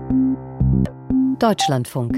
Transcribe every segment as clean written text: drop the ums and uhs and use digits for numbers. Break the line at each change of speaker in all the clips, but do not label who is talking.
Deutschlandfunk.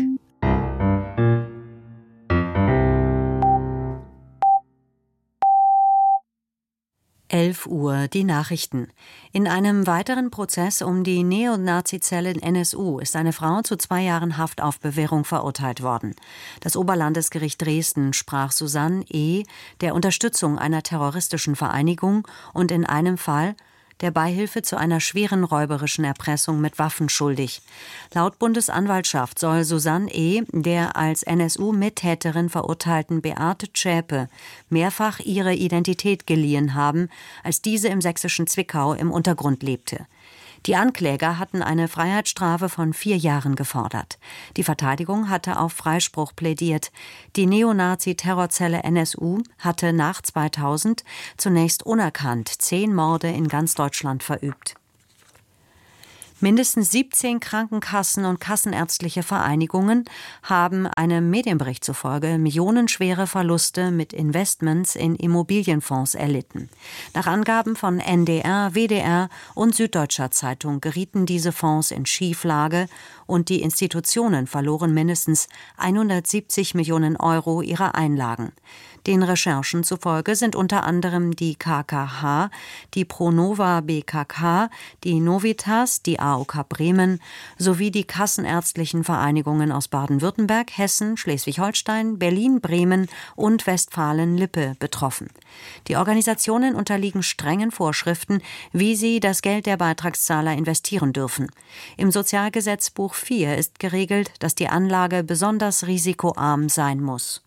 Uhr die Nachrichten. In einem weiteren Prozess um die Neonazi-Zelle NSU ist eine Frau zu 2 Jahren Haft auf Bewährung verurteilt worden. Das Oberlandesgericht Dresden sprach Susanne E. der Unterstützung einer terroristischen Vereinigung und in einem Fall der Beihilfe zu einer schweren räuberischen Erpressung mit Waffen schuldig. Laut Bundesanwaltschaft soll Susanne E. der als NSU-Mittäterin verurteilten Beate Zschäpe mehrfach ihre Identität geliehen haben, als diese im sächsischen Zwickau im Untergrund lebte. Die Ankläger hatten eine Freiheitsstrafe von 4 Jahren gefordert. Die Verteidigung hatte auf Freispruch plädiert. Die Neonazi-Terrorzelle NSU hatte nach 2000 zunächst unerkannt 10 Morde in ganz Deutschland verübt. Mindestens 17 Krankenkassen und kassenärztliche Vereinigungen haben einem Medienbericht zufolge millionenschwere Verluste mit Investments in Immobilienfonds erlitten. Nach Angaben von NDR, WDR und Süddeutscher Zeitung gerieten diese Fonds in Schieflage und die Institutionen verloren mindestens 170 Millionen Euro ihrer Einlagen. Den Recherchen zufolge sind unter anderem die KKH, die Pronova BKK, die Novitas, die AOK Bremen sowie die kassenärztlichen Vereinigungen aus Baden-Württemberg, Hessen, Schleswig-Holstein, Berlin, Bremen und Westfalen-Lippe betroffen. Die Organisationen unterliegen strengen Vorschriften, wie sie das Geld der Beitragszahler investieren dürfen. Im Sozialgesetzbuch 4 ist geregelt, dass die Anlage besonders risikoarm sein muss.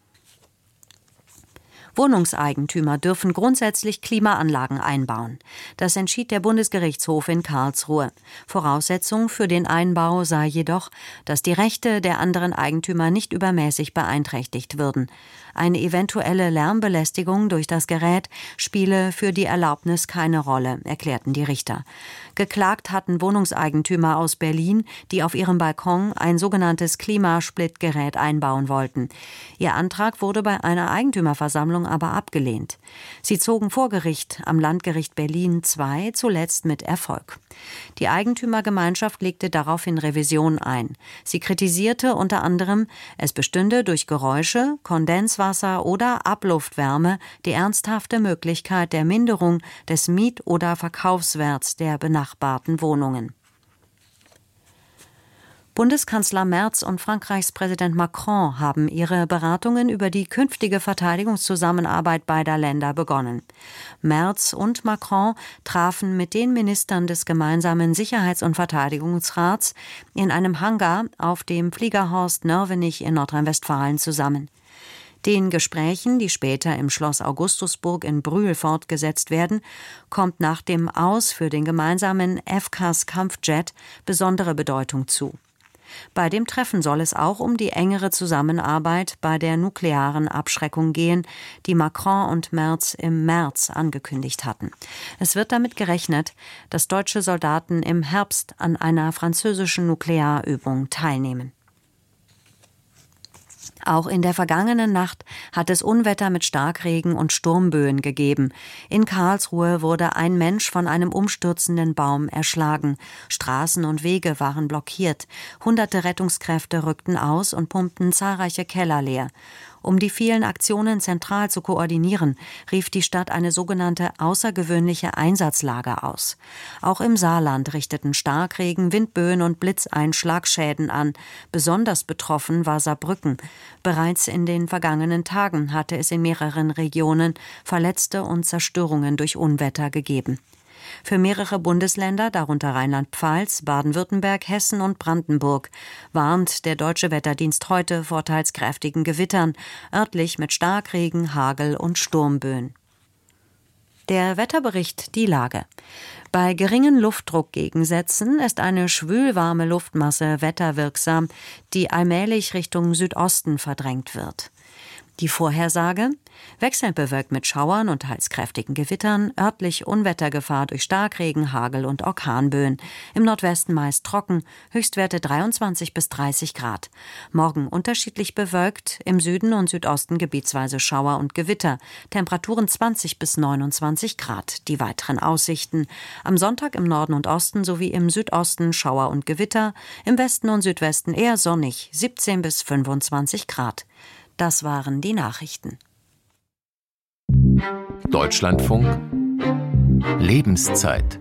Wohnungseigentümer dürfen grundsätzlich Klimaanlagen einbauen. Das entschied der Bundesgerichtshof in Karlsruhe. Voraussetzung für den Einbau sei jedoch, dass die Rechte der anderen Eigentümer nicht übermäßig beeinträchtigt würden. Eine eventuelle Lärmbelästigung durch das Gerät spiele für die Erlaubnis keine Rolle, erklärten die Richter. Geklagt hatten Wohnungseigentümer aus Berlin, die auf ihrem Balkon ein sogenanntes Klimasplitgerät einbauen wollten. Ihr Antrag wurde bei einer Eigentümerversammlung aber abgelehnt. Sie zogen vor Gericht am Landgericht Berlin II, zuletzt mit Erfolg. Die Eigentümergemeinschaft legte daraufhin Revision ein. Sie kritisierte unter anderem, es bestünde durch Geräusche, Kondenswasser oder Abluftwärme die ernsthafte Möglichkeit der Minderung des Miet- oder Verkaufswerts der benachbarten Wohnungen. Bundeskanzler Merz und Frankreichs Präsident Macron haben ihre Beratungen über die künftige Verteidigungszusammenarbeit beider Länder begonnen. Merz und Macron trafen mit den Ministern des gemeinsamen Sicherheits- und Verteidigungsrats in einem Hangar auf dem Fliegerhorst Nörvenich in Nordrhein-Westfalen zusammen. Den Gesprächen, die später im Schloss Augustusburg in Brühl fortgesetzt werden, kommt nach dem Aus für den gemeinsamen FCAS-Kampfjet besondere Bedeutung zu. Bei dem Treffen soll es auch um die engere Zusammenarbeit bei der nuklearen Abschreckung gehen, die Macron und Merz im März angekündigt hatten. Es wird damit gerechnet, dass deutsche Soldaten im Herbst an einer französischen Nuklearübung teilnehmen. Auch in der vergangenen Nacht hat es Unwetter mit Starkregen und Sturmböen gegeben. In Karlsruhe wurde ein Mensch von einem umstürzenden Baum erschlagen. Straßen und Wege waren blockiert. Hunderte Rettungskräfte rückten aus und pumpten zahlreiche Keller leer. Um die vielen Aktionen zentral zu koordinieren, rief die Stadt eine sogenannte außergewöhnliche Einsatzlage aus. Auch im Saarland richteten Starkregen, Windböen und Blitzeinschlag Schäden an. Besonders betroffen war Saarbrücken. Bereits in den vergangenen Tagen hatte es in mehreren Regionen Verletzte und Zerstörungen durch Unwetter gegeben. Für mehrere Bundesländer, darunter Rheinland-Pfalz, Baden-Württemberg, Hessen und Brandenburg, warnt der Deutsche Wetterdienst heute vor teils kräftigen Gewittern, örtlich mit Starkregen, Hagel und Sturmböen. Der Wetterbericht die Lage. Bei geringen Luftdruckgegensätzen ist eine schwülwarme Luftmasse wetterwirksam, die allmählich Richtung Südosten verdrängt wird. Die Vorhersage: wechselnd bewölkt mit Schauern und teils kräftigen Gewittern, örtlich Unwettergefahr durch Starkregen, Hagel und Orkanböen. Im Nordwesten meist trocken, Höchstwerte 23 bis 30 Grad. Morgen unterschiedlich bewölkt, im Süden und Südosten gebietsweise Schauer und Gewitter. Temperaturen 20 bis 29 Grad. Die weiteren Aussichten: am Sonntag im Norden und Osten sowie im Südosten Schauer und Gewitter, im Westen und Südwesten eher sonnig, 17 bis 25 Grad. Das waren die Nachrichten.
Deutschlandfunk Lebenszeit.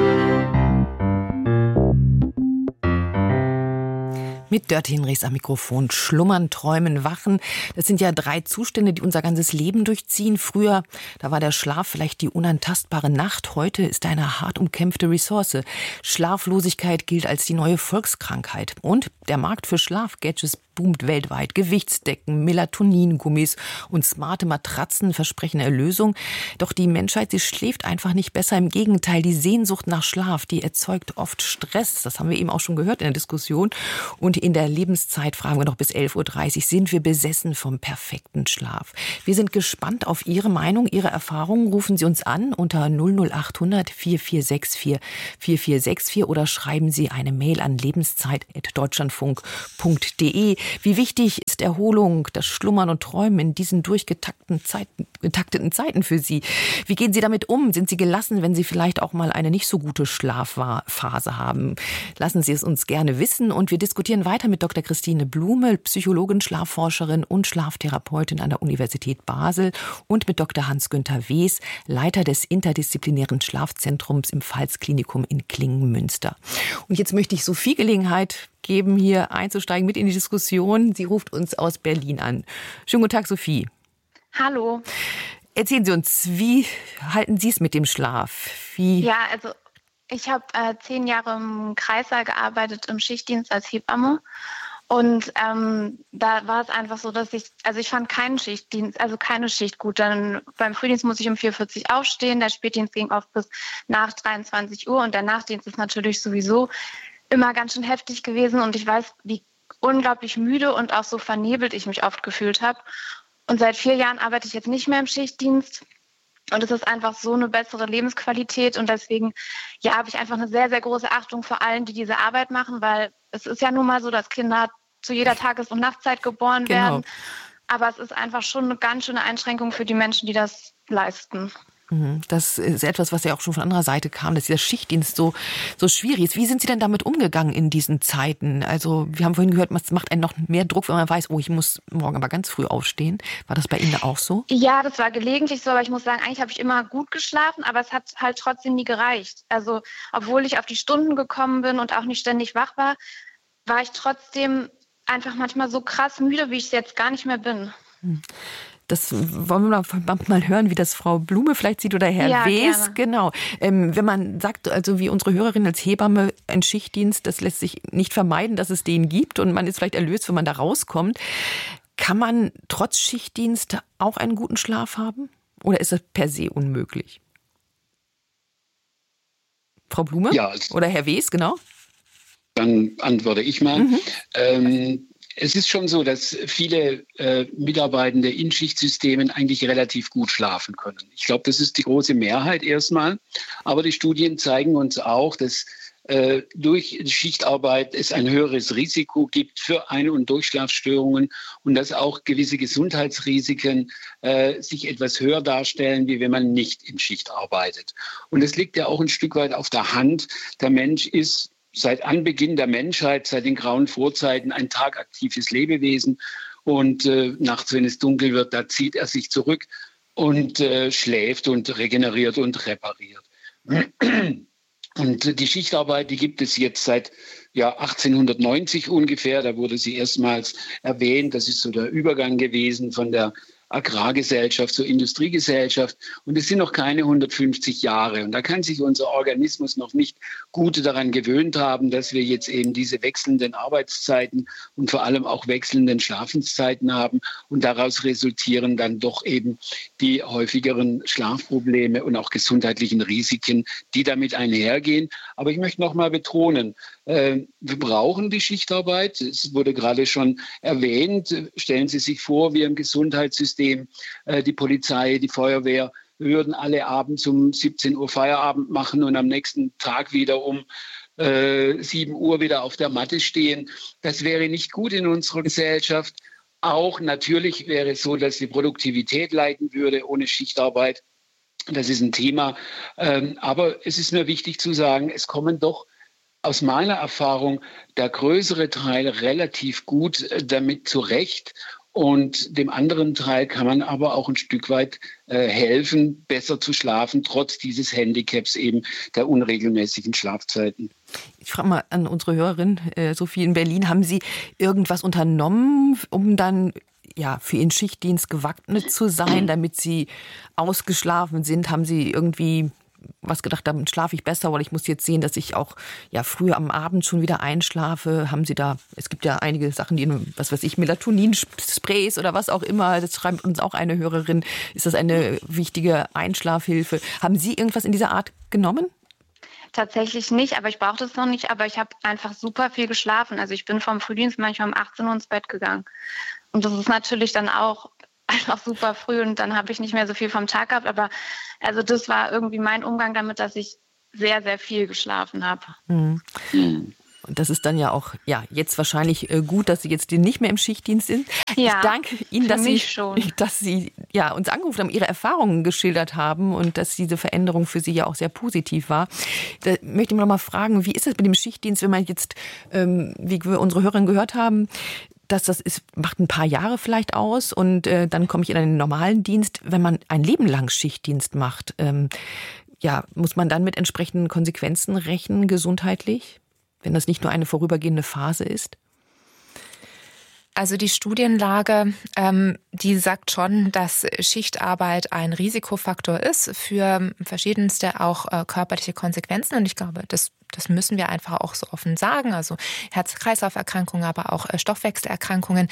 Mit Dörte Hinrichs am Mikrofon. Schlummern, träumen, wachen. Das sind ja 3 Zustände, die unser ganzes Leben durchziehen. Früher, da war der Schlaf vielleicht die unantastbare Nacht. Heute ist er eine hart umkämpfte Ressource. Schlaflosigkeit gilt als die neue Volkskrankheit. Und der Markt für Schlafgadgets boomt weltweit. Gewichtsdecken, Melatoningummis und smarte Matratzen versprechen Erlösung. Doch die Menschheit, sie schläft einfach nicht besser. Im Gegenteil, die Sehnsucht nach Schlaf, die erzeugt oft Stress. Das haben wir eben auch schon gehört in der Diskussion. Und in der Lebenszeit, fragen wir noch bis 11.30 Uhr, sind wir besessen vom perfekten Schlaf. Wir sind gespannt auf Ihre Meinung, Ihre Erfahrungen. Rufen Sie uns an unter 00800 4464 4464 oder schreiben Sie eine Mail an lebenszeit@deutschlandfunk.de. Wie wichtig ist Erholung, das Schlummern und Träumen in diesen getakteten Zeiten für Sie? Wie gehen Sie damit um? Sind Sie gelassen, wenn Sie vielleicht auch mal eine nicht so gute Schlafphase haben? Lassen Sie es uns gerne wissen. Und wir diskutieren weiter mit Dr. Christine Blume, Psychologin, Schlafforscherin und Schlaftherapeutin an der Universität Basel, und mit Dr. Hans-Günther Wes, Leiter des interdisziplinären Schlafzentrums im Pfalz-Klinikum in Klingen-Münster. Und jetzt möchte ich Sophie Gelegenheit geben, hier einzusteigen mit in die Diskussion. Sie ruft uns aus Berlin an. Schönen guten Tag, Sophie.
Hallo.
Erzählen Sie uns, wie halten Sie es mit dem Schlaf?
Ja, also ich habe 10 Jahre im Kreissaal gearbeitet, im Schichtdienst als Hebamme. Und da war es einfach so, dass ich fand keinen Schichtdienst, also keine Schicht gut. Dann beim Frühdienst muss ich um 4:40 Uhr aufstehen, der Spätdienst ging oft bis nach 23 Uhr und der Nachtdienst ist natürlich sowieso immer ganz schön heftig gewesen. Und ich weiß, wie unglaublich müde und auch so vernebelt ich mich oft gefühlt habe. Und seit 4 Jahren arbeite ich jetzt nicht mehr im Schichtdienst. Und es ist einfach so eine bessere Lebensqualität. Und deswegen habe ich einfach eine sehr, sehr große Achtung vor allen, die diese Arbeit machen, weil es ist ja nun mal so, dass Kinder zu jeder Tages- und Nachtzeit geboren werden. Aber es ist einfach schon eine ganz schöne Einschränkung für die Menschen, die das leisten.
Das ist etwas, was ja auch schon von anderer Seite kam, dass dieser Schichtdienst so schwierig ist. Wie sind Sie denn damit umgegangen in diesen Zeiten? Also wir haben vorhin gehört, es macht einen noch mehr Druck, wenn man weiß, ich muss morgen aber ganz früh aufstehen. War das bei Ihnen da auch so? Ja,
das war gelegentlich so, aber ich muss sagen, eigentlich habe ich immer gut geschlafen, aber es hat halt trotzdem nie gereicht. Also obwohl ich auf die Stunden gekommen bin und auch nicht ständig wach war, war ich trotzdem einfach manchmal so krass müde, wie ich es jetzt gar nicht mehr bin.
Das wollen wir mal hören, wie das Frau Blume vielleicht sieht oder Herr Wes. Genau. Wenn man sagt, also wie unsere Hörerin als Hebamme, ein Schichtdienst, das lässt sich nicht vermeiden, dass es den gibt und man ist vielleicht erlöst, wenn man da rauskommt. Kann man trotz Schichtdienst auch einen guten Schlaf haben? Oder ist das per se unmöglich? Frau Blume?
Ja,
oder Herr Wes, genau.
Dann antworte ich mal. Es ist schon so, dass viele Mitarbeitende in Schichtsystemen eigentlich relativ gut schlafen können. Ich glaube, das ist die große Mehrheit erstmal. Aber die Studien zeigen uns auch, dass durch Schichtarbeit es ein höheres Risiko gibt für Ein- und Durchschlafstörungen und dass auch gewisse Gesundheitsrisiken sich etwas höher darstellen, wie wenn man nicht in Schicht arbeitet. Und es liegt ja auch ein Stück weit auf der Hand. Der Mensch ist seit Anbeginn der Menschheit, seit den grauen Vorzeiten, ein tagaktives Lebewesen. Und nachts, wenn es dunkel wird, da zieht er sich zurück und schläft und regeneriert und repariert. Und die Schichtarbeit, die gibt es jetzt seit 1890 ungefähr. Da wurde sie erstmals erwähnt. Das ist so der Übergang gewesen von der Agrargesellschaft zur Industriegesellschaft. Und es sind noch keine 150 Jahre. Und da kann sich unser Organismus noch nicht gut daran gewöhnt haben, dass wir jetzt eben diese wechselnden Arbeitszeiten und vor allem auch wechselnden Schlafenszeiten haben. Und daraus resultieren dann doch eben die häufigeren Schlafprobleme und auch gesundheitlichen Risiken, die damit einhergehen. Aber ich möchte noch mal betonen, wir brauchen die Schichtarbeit. Es wurde gerade schon erwähnt. Stellen Sie sich vor, wir im Gesundheitssystem, die Polizei, die Feuerwehr, würden alle abends um 17 Uhr Feierabend machen und am nächsten Tag wieder um 7 Uhr wieder auf der Matte stehen. Das wäre nicht gut in unserer Gesellschaft. Auch natürlich wäre es so, dass die Produktivität leiden würde ohne Schichtarbeit. Das ist ein Thema. Aber es ist mir wichtig zu sagen, es kommen doch aus meiner Erfahrung der größere Teil relativ gut damit zurecht. Und dem anderen Teil kann man aber auch ein Stück weit helfen, besser zu schlafen, trotz dieses Handicaps eben der unregelmäßigen Schlafzeiten.
Ich frage mal an unsere Hörerin, Sophie in Berlin, haben Sie irgendwas unternommen, um dann für Ihren Schichtdienst gewappnet zu sein, damit Sie ausgeschlafen sind? Haben Sie irgendwie was gedacht, damit schlafe ich besser, weil ich muss jetzt sehen, dass ich auch früher am Abend schon wieder einschlafe? Haben Sie da, es gibt ja einige Sachen, die, was weiß ich, Melatoninsprays oder was auch immer, das schreibt uns auch eine Hörerin, ist das eine wichtige Einschlafhilfe? Haben Sie irgendwas in dieser Art genommen?
Tatsächlich nicht, aber ich brauche das noch nicht, aber ich habe einfach super viel geschlafen. Also ich bin vom Frühdienst manchmal um 18 Uhr ins Bett gegangen. Und das ist natürlich dann auch einfach super früh und dann habe ich nicht mehr so viel vom Tag gehabt. Aber also das war irgendwie mein Umgang damit, dass ich sehr, sehr viel geschlafen habe.
Mhm. Und das ist dann ja auch jetzt wahrscheinlich gut, dass Sie jetzt nicht mehr im Schichtdienst sind.
Ja,
ich danke Ihnen, dass Sie uns angerufen haben, Ihre Erfahrungen geschildert haben und dass diese Veränderung für Sie ja auch sehr positiv war. Da möchte ich noch mal fragen, wie ist es mit dem Schichtdienst, wenn man jetzt, wie wir unsere Hörerin gehört haben, dass das macht ein paar Jahre vielleicht aus und dann komme ich in einen normalen Dienst. Wenn man ein Leben lang Schichtdienst macht, muss man dann mit entsprechenden Konsequenzen rechnen, gesundheitlich, wenn das nicht nur eine vorübergehende Phase ist?
Also die Studienlage, die sagt schon, dass Schichtarbeit ein Risikofaktor ist für verschiedenste auch körperliche Konsequenzen. Und ich glaube, das müssen wir einfach auch so offen sagen. Also Herz-Kreislauf-Erkrankungen, aber auch Stoffwechselerkrankungen.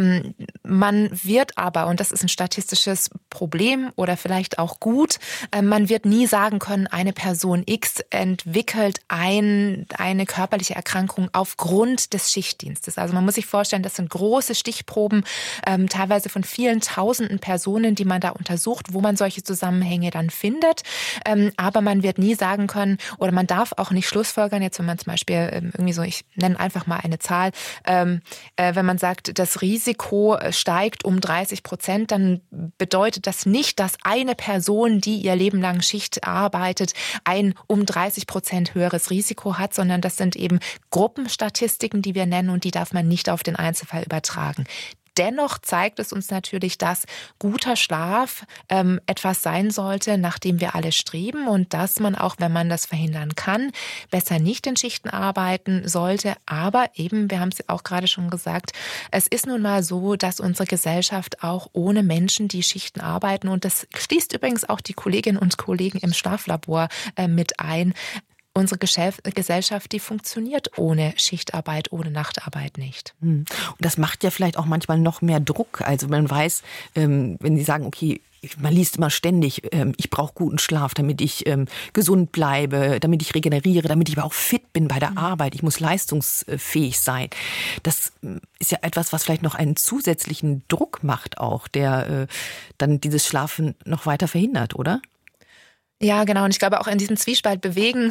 Man wird aber, und das ist ein statistisches Problem oder vielleicht auch gut, man wird nie sagen können, eine Person X entwickelt eine körperliche Erkrankung aufgrund des Schichtdienstes. Also man muss sich vorstellen, das sind große Stichproben, teilweise von vielen tausenden Personen, die man da untersucht, wo man solche Zusammenhänge dann findet. Aber man wird nie sagen können, oder man darf auch nicht schlussfolgern, jetzt wenn man zum Beispiel irgendwie so, ich nenne einfach mal eine Zahl, wenn man sagt, das Risiko steigt um 30%, dann bedeutet das nicht, dass eine Person, die ihr Leben lang Schicht arbeitet, ein um 30% höheres Risiko hat, sondern das sind eben Gruppenstatistiken, die wir nennen und die darf man nicht auf den Einzelfall übertragen. Dennoch zeigt es uns natürlich, dass guter Schlaf etwas sein sollte, nach dem wir alle streben und dass man auch, wenn man das verhindern kann, besser nicht in Schichten arbeiten sollte. Aber eben, wir haben es auch gerade schon gesagt, es ist nun mal so, dass unsere Gesellschaft auch ohne Menschen, die Schichten arbeiten, und das schließt übrigens auch die Kolleginnen und Kollegen im Schlaflabor mit ein, unsere Gesellschaft, die funktioniert ohne Schichtarbeit, ohne Nachtarbeit nicht.
Und das macht ja vielleicht auch manchmal noch mehr Druck. Also man weiß, wenn Sie sagen, okay, man liest immer ständig, ich brauche guten Schlaf, damit ich gesund bleibe, damit ich regeneriere, damit ich aber auch fit bin bei der Arbeit. Ich muss leistungsfähig sein. Das ist ja etwas, was vielleicht noch einen zusätzlichen Druck macht auch, der dann dieses Schlafen noch weiter verhindert, oder?
Ja, genau. Und ich glaube, auch in diesem Zwiespalt bewegen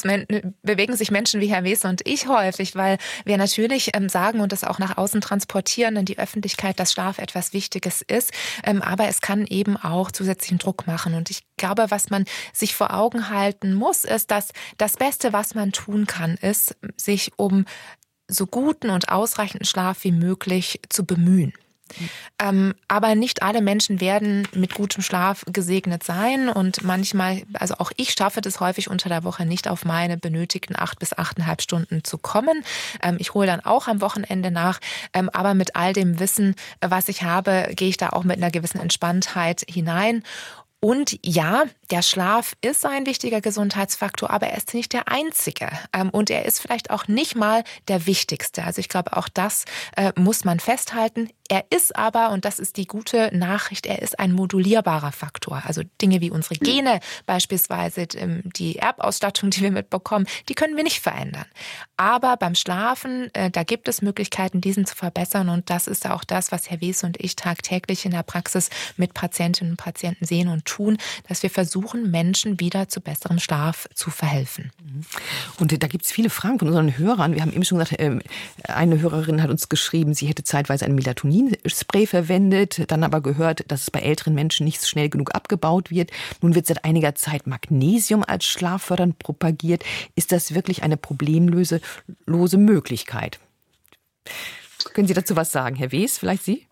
sich Menschen wie Herr Wese und ich häufig, weil wir natürlich sagen und das auch nach außen transportieren in die Öffentlichkeit, dass Schlaf etwas Wichtiges ist. Aber es kann eben auch zusätzlichen Druck machen. Und ich glaube, was man sich vor Augen halten muss, ist, dass das Beste, was man tun kann, ist, sich um so guten und ausreichenden Schlaf wie möglich zu bemühen. Aber nicht alle Menschen werden mit gutem Schlaf gesegnet sein und manchmal, also auch ich schaffe das häufig unter der Woche nicht auf meine benötigten 8 bis 8,5 Stunden zu kommen. Ich hole dann auch am Wochenende nach, aber mit all dem Wissen, was ich habe, gehe ich da auch mit einer gewissen Entspanntheit hinein. Und ja, der Schlaf ist ein wichtiger Gesundheitsfaktor, aber er ist nicht der einzige. Und er ist vielleicht auch nicht mal der wichtigste. Also ich glaube, auch das muss man festhalten. Er ist aber, und das ist die gute Nachricht, er ist ein modulierbarer Faktor. Also Dinge wie unsere Gene beispielsweise, die Erbausstattung, die wir mitbekommen, die können wir nicht verändern. Aber beim Schlafen, da gibt es Möglichkeiten, diesen zu verbessern. Und das ist auch das, was Herr Wies und ich tagtäglich in der Praxis mit Patientinnen und Patienten sehen und tun, dass wir versuchen, Menschen wieder zu besserem Schlaf zu verhelfen.
Und da gibt es viele Fragen von unseren Hörern. Wir haben eben schon gesagt, eine Hörerin hat uns geschrieben, sie hätte zeitweise ein Melatonin-Spray verwendet, dann aber gehört, dass es bei älteren Menschen nicht schnell genug abgebaut wird. Nun wird seit einiger Zeit Magnesium als schlaffördernd propagiert. Ist das wirklich eine problemlose Möglichkeit? Können Sie dazu was sagen, Herr Wies, vielleicht Sie?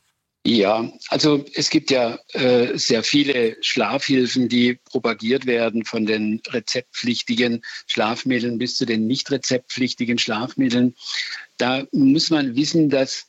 Ja, also es gibt ja sehr viele Schlafhilfen, die propagiert werden, von den rezeptpflichtigen Schlafmitteln bis zu den nicht rezeptpflichtigen Schlafmitteln. Da muss man wissen, dass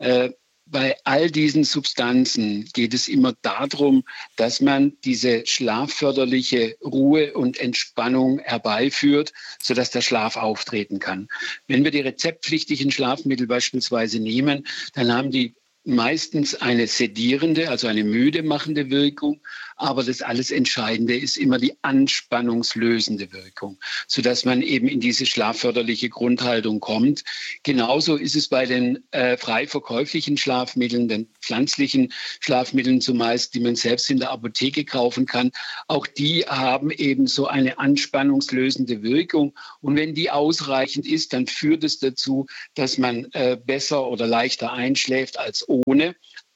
bei all diesen Substanzen geht es immer darum, dass man diese schlafförderliche Ruhe und Entspannung herbeiführt, sodass der Schlaf auftreten kann. Wenn wir die rezeptpflichtigen Schlafmittel beispielsweise nehmen, dann haben die meistens eine sedierende, also eine müde machende Wirkung, aber das alles Entscheidende ist immer die anspannungslösende Wirkung, sodass man eben in diese schlafförderliche Grundhaltung kommt. Genauso ist es bei den frei verkäuflichen Schlafmitteln, den pflanzlichen Schlafmitteln zumeist, die man selbst in der Apotheke kaufen kann. Auch die haben eben so eine anspannungslösende Wirkung. Und wenn die ausreichend ist, dann führt es dazu, dass man besser oder leichter einschläft als ohne.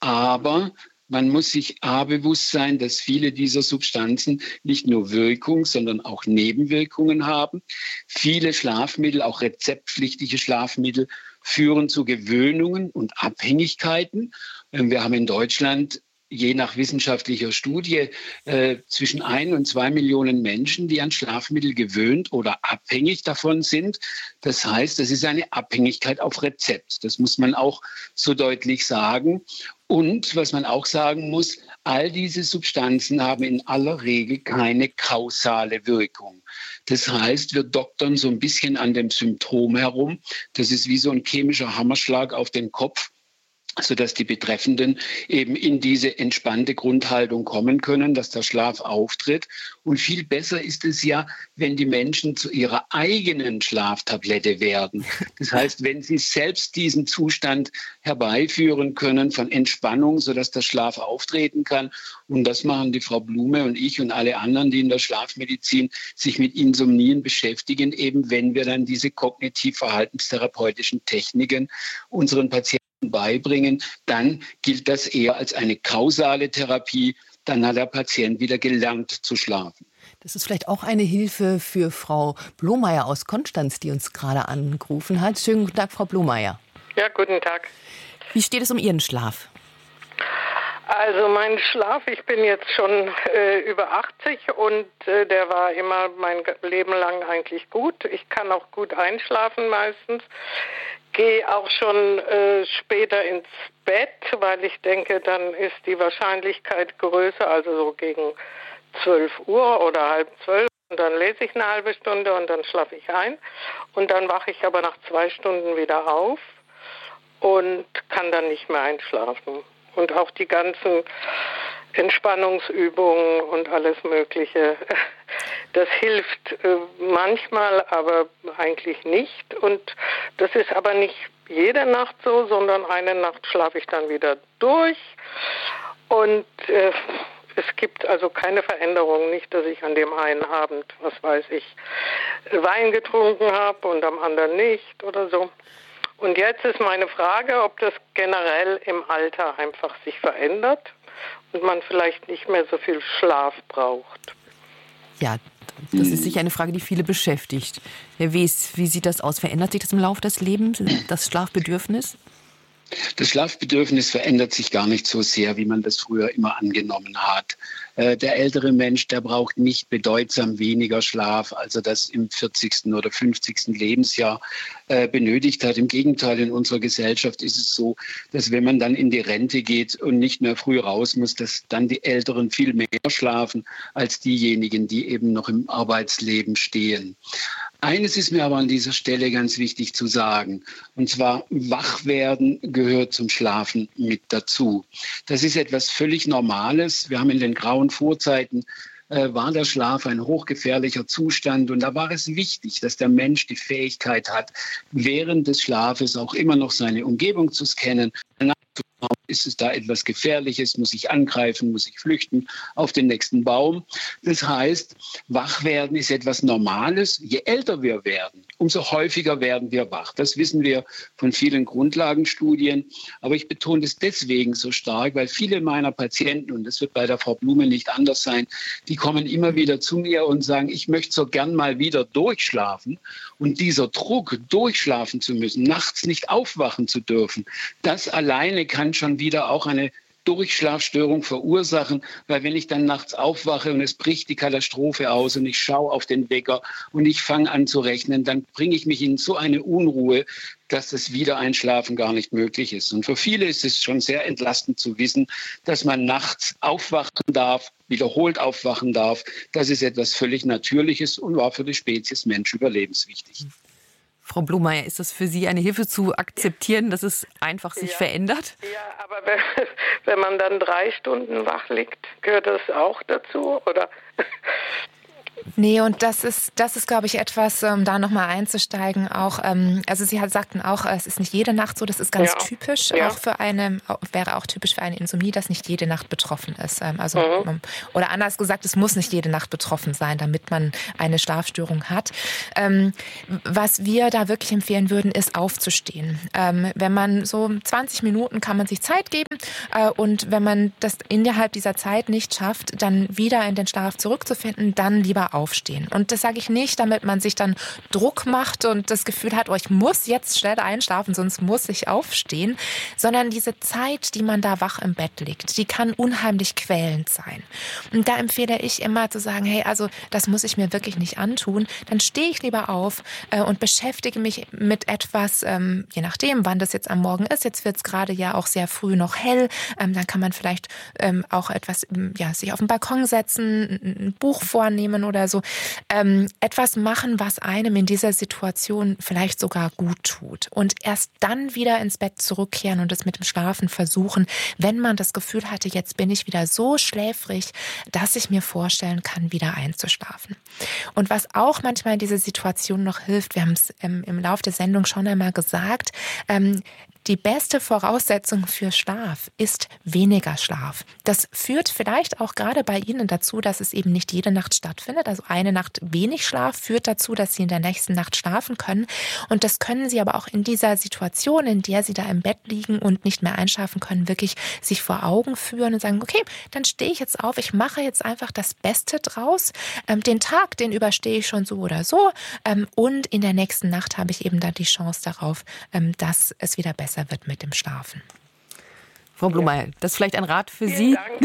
Aber man muss sich bewusst sein, dass viele dieser Substanzen nicht nur Wirkung, sondern auch Nebenwirkungen haben. Viele Schlafmittel, auch rezeptpflichtige Schlafmittel, führen zu Gewöhnungen und Abhängigkeiten. Wir haben in Deutschland je nach wissenschaftlicher Studie zwischen 1 und 2 Millionen Menschen, die an Schlafmittel gewöhnt oder abhängig davon sind. Das heißt, das ist eine Abhängigkeit auf Rezept. Das muss man auch so deutlich sagen. Und was man auch sagen muss, all diese Substanzen haben in aller Regel keine kausale Wirkung. Das heißt, wir doktern so ein bisschen an dem Symptom herum. Das ist wie so ein chemischer Hammerschlag auf den Kopf, sodass die Betreffenden eben in diese entspannte Grundhaltung kommen können, dass der Schlaf auftritt. Und viel besser ist es ja, wenn die Menschen zu ihrer eigenen Schlaftablette werden. Das heißt, wenn sie selbst diesen Zustand herbeiführen können von Entspannung, sodass der Schlaf auftreten kann. Und das machen die Frau Blume und ich und alle anderen, die in der Schlafmedizin sich mit Insomnien beschäftigen, eben wenn wir dann diese kognitiv-verhaltenstherapeutischen Techniken unseren Patienten beibringen, dann gilt das eher als eine kausale Therapie. Dann hat der Patient wieder gelernt zu schlafen.
Das ist vielleicht auch eine Hilfe für Frau Blomeyer aus Konstanz, die uns gerade angerufen hat. Schönen guten Tag, Frau Blomeyer.
Ja, guten Tag.
Wie steht es um Ihren Schlaf?
Also mein Schlaf, ich bin jetzt schon über 80 und der war immer mein Leben lang eigentlich gut. Ich kann auch gut einschlafen meistens. Gehe auch schon später ins Bett, weil ich denke, dann ist die Wahrscheinlichkeit größer, also so gegen 12 Uhr oder 11:30. Und dann lese ich eine halbe Stunde und dann schlafe ich ein. Und dann wache ich aber nach 2 Stunden wieder auf und kann dann nicht mehr einschlafen. Und auch die ganzen Entspannungsübungen und alles Mögliche, das hilft manchmal, aber eigentlich nicht. Und das ist aber nicht jede Nacht so, sondern eine Nacht schlafe ich dann wieder durch. Und es gibt also keine Veränderung, nicht, dass ich an dem einen Abend, was weiß ich, Wein getrunken habe und am anderen nicht oder so. Und jetzt ist meine Frage, ob das generell im Alter einfach sich verändert und man vielleicht nicht mehr so viel Schlaf braucht.
Ja, das ist sicher eine Frage, die viele beschäftigt. Herr Wies, wie sieht das aus? Verändert sich das im Laufe des Lebens, das Schlafbedürfnis?
Das Schlafbedürfnis verändert sich gar nicht so sehr, wie man das früher immer angenommen hat. Der ältere Mensch, der braucht nicht bedeutsam weniger Schlaf, als er das im 40. oder 50. Lebensjahr benötigt hat. Im Gegenteil, in unserer Gesellschaft ist es so, dass wenn man dann in die Rente geht und nicht mehr früh raus muss, dass dann die Älteren viel mehr schlafen als diejenigen, die eben noch im Arbeitsleben stehen. Eines ist mir aber an dieser Stelle ganz wichtig zu sagen, und zwar Wachwerden gehört zum Schlafen mit dazu. Das ist etwas völlig Normales. Wir haben in den grauen Vorzeiten war der Schlaf ein hochgefährlicher Zustand und da war es wichtig, dass der Mensch die Fähigkeit hat, während des Schlafes auch immer noch seine Umgebung zu scannen. Ist es da etwas Gefährliches? Muss ich angreifen? Muss ich flüchten auf den nächsten Baum? Das heißt, Wachwerden ist etwas Normales. Je älter wir werden, umso häufiger werden wir wach. Das wissen wir von vielen Grundlagenstudien. Aber ich betone das deswegen so stark, weil viele meiner Patienten, und das wird bei der Frau Blume nicht anders sein, die kommen immer wieder zu mir und sagen, ich möchte so gern mal wieder durchschlafen. Und dieser Druck, durchschlafen zu müssen, nachts nicht aufwachen zu dürfen, das alleine kann schon wieder auch eine Durchschlafstörung verursachen, weil wenn ich dann nachts aufwache und es bricht die Katastrophe aus und ich schaue auf den Wecker und ich fange an zu rechnen, dann bringe ich mich in so eine Unruhe, dass das Wiedereinschlafen gar nicht möglich ist. Und für viele ist es schon sehr entlastend zu wissen, dass man nachts aufwachen darf, wiederholt aufwachen darf. Das ist etwas völlig Natürliches und war für die Spezies Mensch überlebenswichtig.
Frau Blomeyer, ist das für Sie eine Hilfe zu akzeptieren, dass es einfach sich verändert?
Ja, aber wenn man dann 3 Stunden wach liegt, gehört das auch dazu, oder?
Nee, und das ist, glaube ich, etwas, da nochmal einzusteigen. Auch, also Sie sagten auch, es ist nicht jede Nacht so, das ist ganz typisch, auch wäre auch typisch für eine Insomnie, dass nicht jede Nacht betroffen ist. Oder anders gesagt, es muss nicht jede Nacht betroffen sein, damit man eine Schlafstörung hat. Was wir da wirklich empfehlen würden, ist aufzustehen. Wenn man so 20 Minuten kann man sich Zeit geben und wenn man das innerhalb dieser Zeit nicht schafft, dann wieder in den Schlaf zurückzufinden, dann lieber aufstehen. Und das sage ich nicht, damit man sich dann Druck macht und das Gefühl hat, ich muss jetzt schnell einschlafen, sonst muss ich aufstehen, sondern diese Zeit, die man da wach im Bett liegt, die kann unheimlich quälend sein. Und da empfehle ich immer zu sagen, hey, also das muss ich mir wirklich nicht antun, dann stehe ich lieber auf und beschäftige mich mit etwas, je nachdem, wann das jetzt am Morgen ist, jetzt wird es gerade ja auch sehr früh noch hell, dann kann man vielleicht auch etwas, sich auf den Balkon setzen, ein Buch vornehmen oder so, etwas machen, was einem in dieser Situation vielleicht sogar gut tut. Und erst dann wieder ins Bett zurückkehren und es mit dem Schlafen versuchen, wenn man das Gefühl hatte, jetzt bin ich wieder so schläfrig, dass ich mir vorstellen kann, wieder einzuschlafen. Und was auch manchmal in dieser Situation noch hilft, wir haben es im Laufe der Sendung schon einmal gesagt, die beste Voraussetzung für Schlaf ist weniger Schlaf. Das führt vielleicht auch gerade bei Ihnen dazu, dass es eben nicht jede Nacht stattfindet. Also eine Nacht wenig Schlaf führt dazu, dass Sie in der nächsten Nacht schlafen können. Und das können Sie aber auch in dieser Situation, in der Sie da im Bett liegen und nicht mehr einschlafen können, wirklich sich vor Augen führen und sagen, okay, dann stehe ich jetzt auf, ich mache jetzt einfach das Beste draus. Den Tag, den überstehe ich schon so oder so. Und in der nächsten Nacht habe ich eben dann die Chance darauf, dass es wieder besser wird mit dem Schlafen.
Frau Blomeyer, das ist vielleicht ein Rat für Sie?
Dank,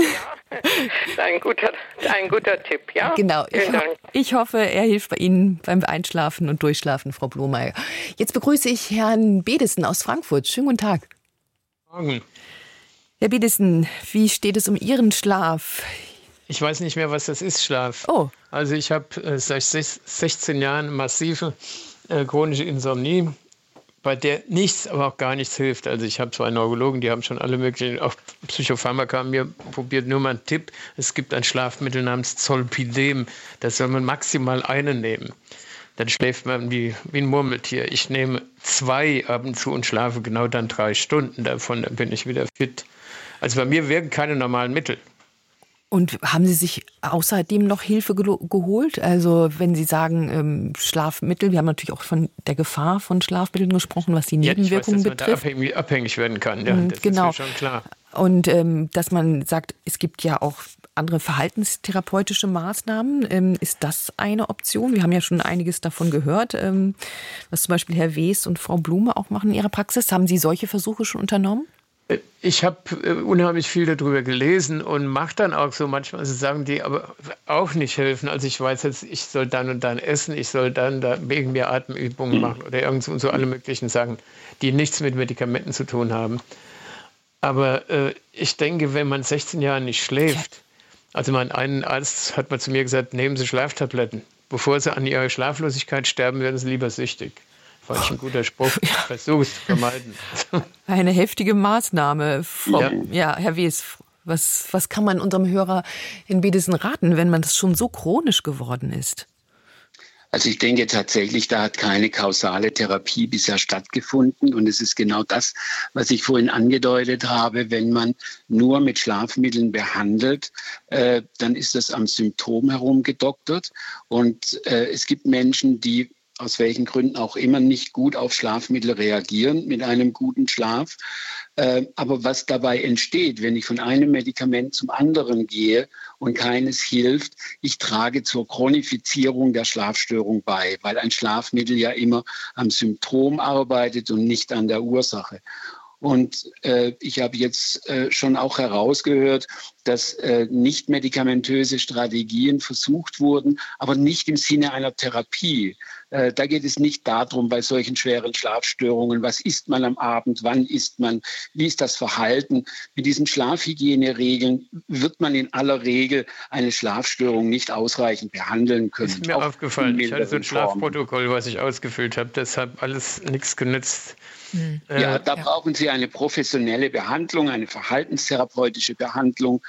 ja. Ein guter Tipp, ja.
Genau. Ich hoffe, er hilft bei Ihnen beim Einschlafen und Durchschlafen, Frau Blomeyer. Jetzt begrüße ich Herrn Bedesen aus Frankfurt. Schönen guten Tag.
Morgen.
Herr Bedesen, wie steht es um Ihren Schlaf?
Ich weiß nicht mehr, was das ist, Schlaf.
Oh.
Also ich habe seit 16 Jahren massive chronische Insomnie, bei der nichts, aber auch gar nichts hilft. Also ich habe 2 Neurologen, die haben schon alle möglichen, auch Psychopharmaka mir probiert. Nur mal ein Tipp, es gibt ein Schlafmittel namens Zolpidem. Das soll man maximal einen nehmen. Dann schläft man wie ein Murmeltier. Ich nehme 2 ab und zu und schlafe genau dann 3 Stunden davon. Dann bin ich wieder fit. Also bei mir wirken keine normalen Mittel.
Und haben Sie sich außerdem noch Hilfe geholt? Also wenn Sie sagen Schlafmittel, wir haben natürlich auch von der Gefahr von Schlafmitteln gesprochen, was die Nebenwirkungen betrifft.
Ich weiß, dass man da abhängig werden kann, ja, das
genau.
ist mir schon klar.
Und dass man sagt, es gibt ja auch andere verhaltenstherapeutische Maßnahmen. Ist das eine Option? Wir haben ja schon einiges davon gehört, was zum Beispiel Herr Wes und Frau Blume auch machen in ihrer Praxis. Haben Sie solche Versuche schon unternommen?
Ich habe unheimlich viel darüber gelesen und mache dann auch so manchmal Sachen, die aber auch nicht helfen. Also ich weiß jetzt, ich soll dann und dann essen, ich soll dann da wegen mir Atemübungen machen oder irgend so alle möglichen Sachen, die nichts mit Medikamenten zu tun haben. Aber ich denke, wenn man 16 Jahre nicht schläft, also ein Arzt hat mal zu mir gesagt, nehmen Sie Schlaftabletten. Bevor Sie an Ihrer Schlaflosigkeit sterben, werden Sie lieber süchtig. Fand ich ein guter Spruch. Versuche es zu vermeiden.
Eine heftige Maßnahme. Ja, Herr Wes, was kann man unserem Hörer in Bedesen raten, wenn man das schon so chronisch geworden ist?
Also ich denke tatsächlich, da hat keine kausale Therapie bisher stattgefunden. Und es ist genau das, was ich vorhin angedeutet habe. Wenn man nur mit Schlafmitteln behandelt, dann ist das am Symptom herumgedoktert. Und es gibt Menschen, die aus welchen Gründen auch immer nicht gut auf Schlafmittel reagieren mit einem guten Schlaf. Aber was dabei entsteht, wenn ich von einem Medikament zum anderen gehe und keines hilft, ich trage zur Chronifizierung der Schlafstörung bei, weil ein Schlafmittel ja immer am Symptom arbeitet und nicht an der Ursache. Und ich habe jetzt schon auch herausgehört, dass nicht medikamentöse Strategien versucht wurden, aber nicht im Sinne einer Therapie. Da geht es nicht darum, bei solchen schweren Schlafstörungen, was isst man am Abend, wann isst man, wie ist das Verhalten. Mit diesen Schlafhygieneregeln wird man in aller Regel eine Schlafstörung nicht ausreichend behandeln können.
Ist mir aufgefallen, ich hatte so ein Schlafprotokoll, was ich ausgefüllt habe, deshalb alles nichts genützt.
Ja, da brauchen Sie eine professionelle Behandlung, eine verhaltenstherapeutische Behandlung.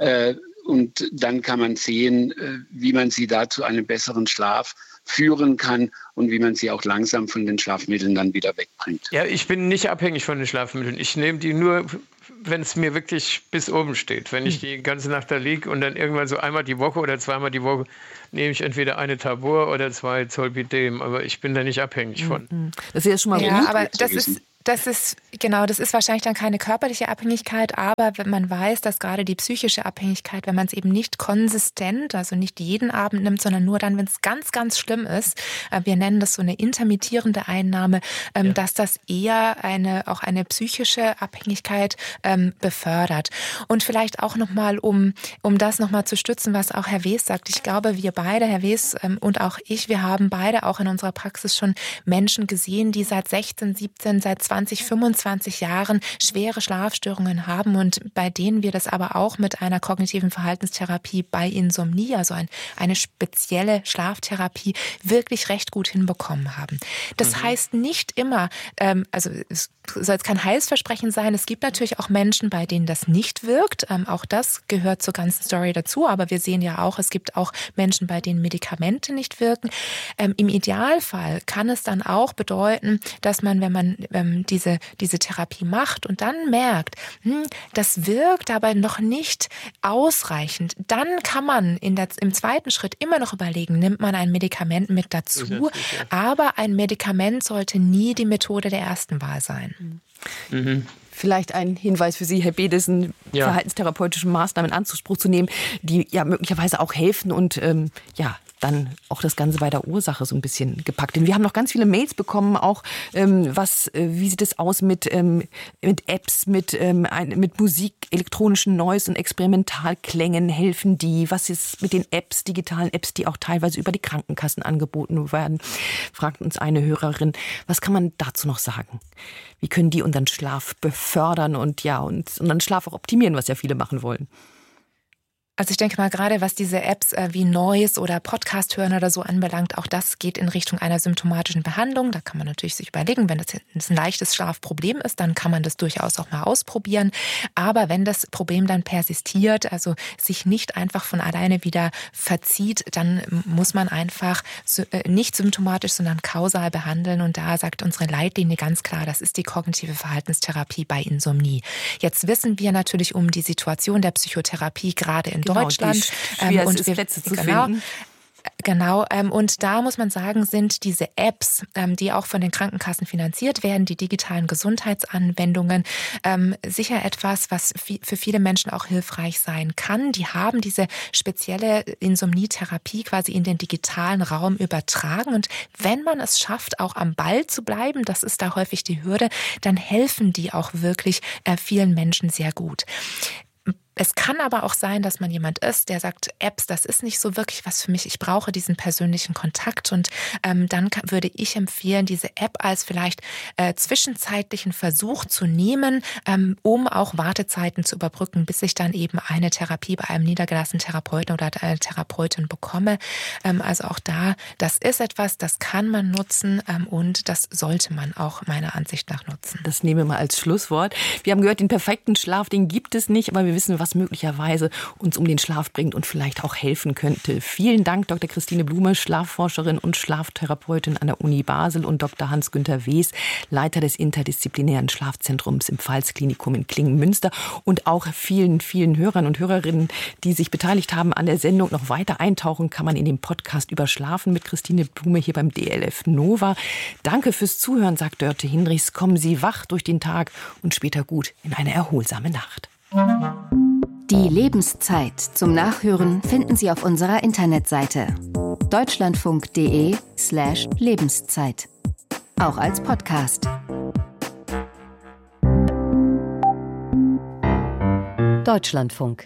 Und dann kann man sehen, wie man sie da zu einem besseren Schlaf führen kann und wie man sie auch langsam von den Schlafmitteln dann wieder wegbringt.
Ja, ich bin nicht abhängig von den Schlafmitteln. Ich nehme die nur, wenn es mir wirklich bis oben steht. Wenn ich die ganze Nacht da liege und dann irgendwann so einmal die Woche oder zweimal die Woche nehme ich entweder eine Tabor oder 2 Zolpidem. Aber ich bin da nicht abhängig von.
Das ist ja schon mal
ja,
gut.
Aber das ist wahrscheinlich dann keine körperliche Abhängigkeit, aber wenn man weiß, dass gerade die psychische Abhängigkeit, wenn man es eben nicht konsistent, also nicht jeden Abend nimmt, sondern nur dann, wenn es ganz, ganz schlimm ist, wir nennen das so eine intermittierende Einnahme, dass das eher auch eine psychische Abhängigkeit befördert. Und vielleicht auch nochmal, um das nochmal zu stützen, was auch Herr Wes sagt. Ich glaube, wir beide, Herr Wes und auch ich, wir haben beide auch in unserer Praxis schon Menschen gesehen, die seit 16, 17, seit 20, 25 Jahren schwere Schlafstörungen haben und bei denen wir das aber auch mit einer kognitiven Verhaltenstherapie bei Insomnie, also eine spezielle Schlaftherapie, wirklich recht gut hinbekommen haben. Das heißt nicht immer, also es soll jetzt kein Heilsversprechen sein, es gibt natürlich auch Menschen, bei denen das nicht wirkt. Auch das gehört zur ganzen Story dazu, aber wir sehen ja auch, es gibt auch Menschen, bei denen Medikamente nicht wirken. Im Idealfall kann es dann auch bedeuten, dass man, wenn man diese Therapie macht und dann merkt, das wirkt aber noch nicht ausreichend, dann kann man im zweiten Schritt immer noch überlegen, nimmt man ein Medikament mit dazu, aber ein Medikament sollte nie die Methode der ersten Wahl sein.
Vielleicht ein Hinweis für Sie, Herr Bedesen, verhaltenstherapeutische Maßnahmen in Anspruch zu nehmen, die ja möglicherweise auch helfen und dann auch das Ganze bei der Ursache so ein bisschen gepackt. Denn wir haben noch ganz viele Mails bekommen, auch wie sieht es aus mit Apps, mit Musik, elektronischen Noise und Experimentalklängen, helfen die? Was ist mit den Apps, digitalen Apps, die auch teilweise über die Krankenkassen angeboten werden? Fragt uns eine Hörerin. Was kann man dazu noch sagen? Wie können die unseren Schlaf befördern und unseren Schlaf auch optimieren, was ja viele machen wollen?
Also ich denke mal, gerade was diese Apps wie Noise oder Podcast hören oder so anbelangt, auch das geht in Richtung einer symptomatischen Behandlung. Da kann man natürlich sich überlegen, wenn das ein leichtes Schlafproblem ist, dann kann man das durchaus auch mal ausprobieren. Aber wenn das Problem dann persistiert, also sich nicht einfach von alleine wieder verzieht, dann muss man einfach nicht symptomatisch, sondern kausal behandeln. Und da sagt unsere Leitlinie ganz klar, das ist die kognitive Verhaltenstherapie bei Insomnie. Jetzt wissen wir natürlich um die Situation der Psychotherapie gerade in Deutschland.
Schwer ist, Plätze zu finden.
Genau, und da muss man sagen, sind diese Apps, die auch von den Krankenkassen finanziert werden, die digitalen Gesundheitsanwendungen, sicher etwas, was für viele Menschen auch hilfreich sein kann. Die haben diese spezielle Insomnietherapie quasi in den digitalen Raum übertragen. Und wenn man es schafft, auch am Ball zu bleiben, das ist da häufig die Hürde, dann helfen die auch wirklich vielen Menschen sehr gut. Es kann aber auch sein, dass man jemand ist, der sagt, Apps, das ist nicht so wirklich was für mich. Ich brauche diesen persönlichen Kontakt. Und dann würde ich empfehlen, diese App als vielleicht zwischenzeitlichen Versuch zu nehmen, um auch Wartezeiten zu überbrücken, bis ich dann eben eine Therapie bei einem niedergelassenen Therapeuten oder einer Therapeutin bekomme. Also auch da, das ist etwas, das kann man nutzen und das sollte man auch meiner Ansicht nach nutzen.
Das nehmen wir mal als Schlusswort. Wir haben gehört, den perfekten Schlaf, den gibt es nicht, aber wir wissen, was möglicherweise uns um den Schlaf bringt und vielleicht auch helfen könnte. Vielen Dank, Dr. Christine Blume, Schlafforscherin und Schlaftherapeutin an der Uni Basel, und Dr. Hans-Günther Wes, Leiter des interdisziplinären Schlafzentrums im Pfalz-Klinikum in Klingen-Münster, und auch vielen, vielen Hörern und Hörerinnen, die sich beteiligt haben an der Sendung. Noch weiter eintauchen kann man in dem Podcast über Schlafen mit Christine Blume hier beim DLF Nova. Danke fürs Zuhören, sagt Dörte Hinrichs. Kommen Sie wach durch den Tag und später gut in eine erholsame Nacht.
Die Lebenszeit zum Nachhören finden Sie auf unserer Internetseite deutschlandfunk.de/Lebenszeit. Auch als Podcast.
Deutschlandfunk.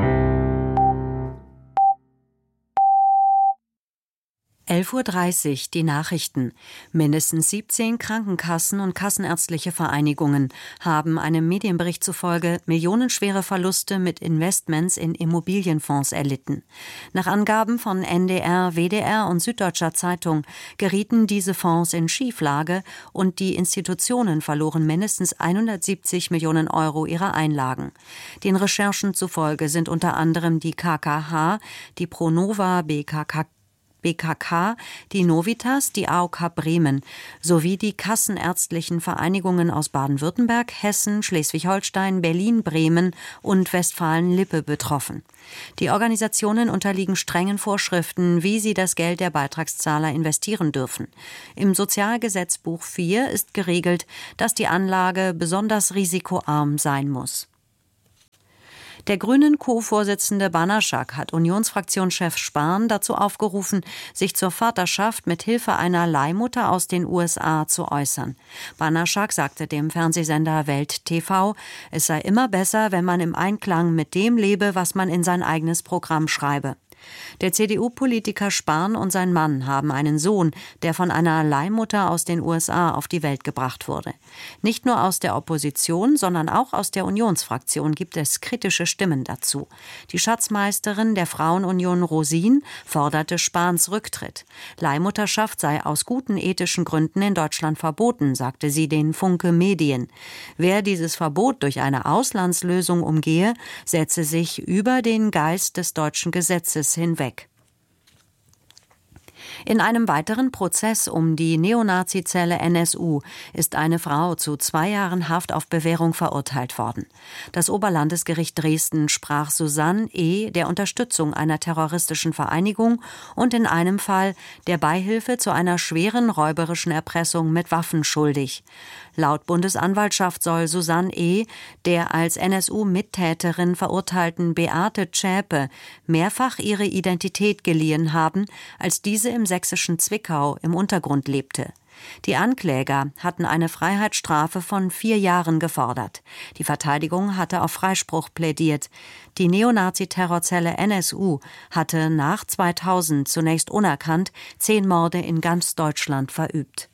(11:30 Uhr) die Nachrichten. Mindestens 17 Krankenkassen und kassenärztliche Vereinigungen haben einem Medienbericht zufolge millionenschwere Verluste mit Investments in Immobilienfonds erlitten. Nach Angaben von NDR, WDR und Süddeutscher Zeitung gerieten diese Fonds in Schieflage und die Institutionen verloren mindestens 170 Millionen Euro ihrer Einlagen. Den Recherchen zufolge sind unter anderem die KKH, die Pronova, BKK, die Novitas, die AOK Bremen sowie die kassenärztlichen Vereinigungen aus Baden-Württemberg, Hessen, Schleswig-Holstein, Berlin, Bremen und Westfalen-Lippe betroffen. Die Organisationen unterliegen strengen Vorschriften, wie sie das Geld der Beitragszahler investieren dürfen. Im Sozialgesetzbuch 4 ist geregelt, dass die Anlage besonders risikoarm sein muss. Der Grünen Co-Vorsitzende Banaschak hat Unionsfraktionschef Spahn dazu aufgerufen, sich zur Vaterschaft mit Hilfe einer Leihmutter aus den USA zu äußern. Banaschak sagte dem Fernsehsender Welt TV, es sei immer besser, wenn man im Einklang mit dem lebe, was man in sein eigenes Programm schreibe. Der CDU-Politiker Spahn und sein Mann haben einen Sohn, der von einer Leihmutter aus den USA auf die Welt gebracht wurde. Nicht nur aus der Opposition, sondern auch aus der Unionsfraktion gibt es kritische Stimmen dazu. Die Schatzmeisterin der Frauenunion Rosin forderte Spahns Rücktritt. Leihmutterschaft sei aus guten ethischen Gründen in Deutschland verboten, sagte sie den Funke Medien. Wer dieses Verbot durch eine Auslandslösung umgehe, setze sich über den Geist des deutschen Gesetzes hinweg. In einem weiteren Prozess um die Neonazizelle NSU ist eine Frau zu 2 Jahren Haft auf Bewährung verurteilt worden. Das Oberlandesgericht Dresden sprach Susanne E. der Unterstützung einer terroristischen Vereinigung und in einem Fall der Beihilfe zu einer schweren räuberischen Erpressung mit Waffen schuldig. Laut Bundesanwaltschaft soll Susanne E. der als NSU-Mittäterin verurteilten Beate Zschäpe mehrfach ihre Identität geliehen haben, als diese im sächsischen Zwickau im Untergrund lebte. Die Ankläger hatten eine Freiheitsstrafe von 4 Jahren gefordert. Die Verteidigung hatte auf Freispruch plädiert. Die Neonazi-Terrorzelle NSU hatte nach 2000 zunächst unerkannt 10 Morde in ganz Deutschland verübt.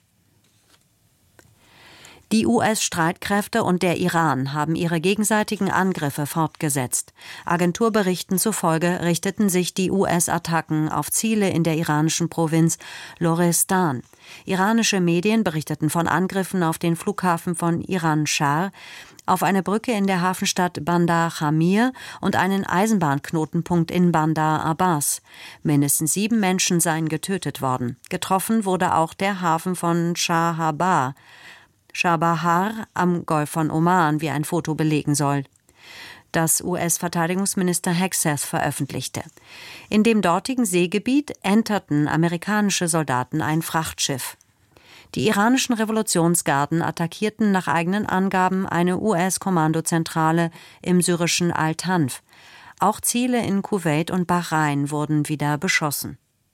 Die US-Streitkräfte und der Iran haben ihre gegenseitigen Angriffe fortgesetzt. Agenturberichten zufolge richteten sich die US-Attacken auf Ziele in der iranischen Provinz Lorestan. Iranische Medien berichteten von Angriffen auf den Flughafen von Iran-Schar, auf eine Brücke in der Hafenstadt Bandar Jamir und einen Eisenbahnknotenpunkt in Bandar Abbas. Mindestens 7 Menschen seien getötet worden. Getroffen wurde auch der Hafen von Chabahar am Golf von Oman, wie ein Foto belegen soll. das US-Verteidigungsminister Hegseth veröffentlichte. In dem dortigen Seegebiet enterten amerikanische Soldaten ein Frachtschiff. Die iranischen Revolutionsgarden attackierten nach eigenen Angaben eine US-Kommandozentrale im syrischen Al-Tanf. Auch Ziele in Kuwait und Bahrain wurden wieder beschossen.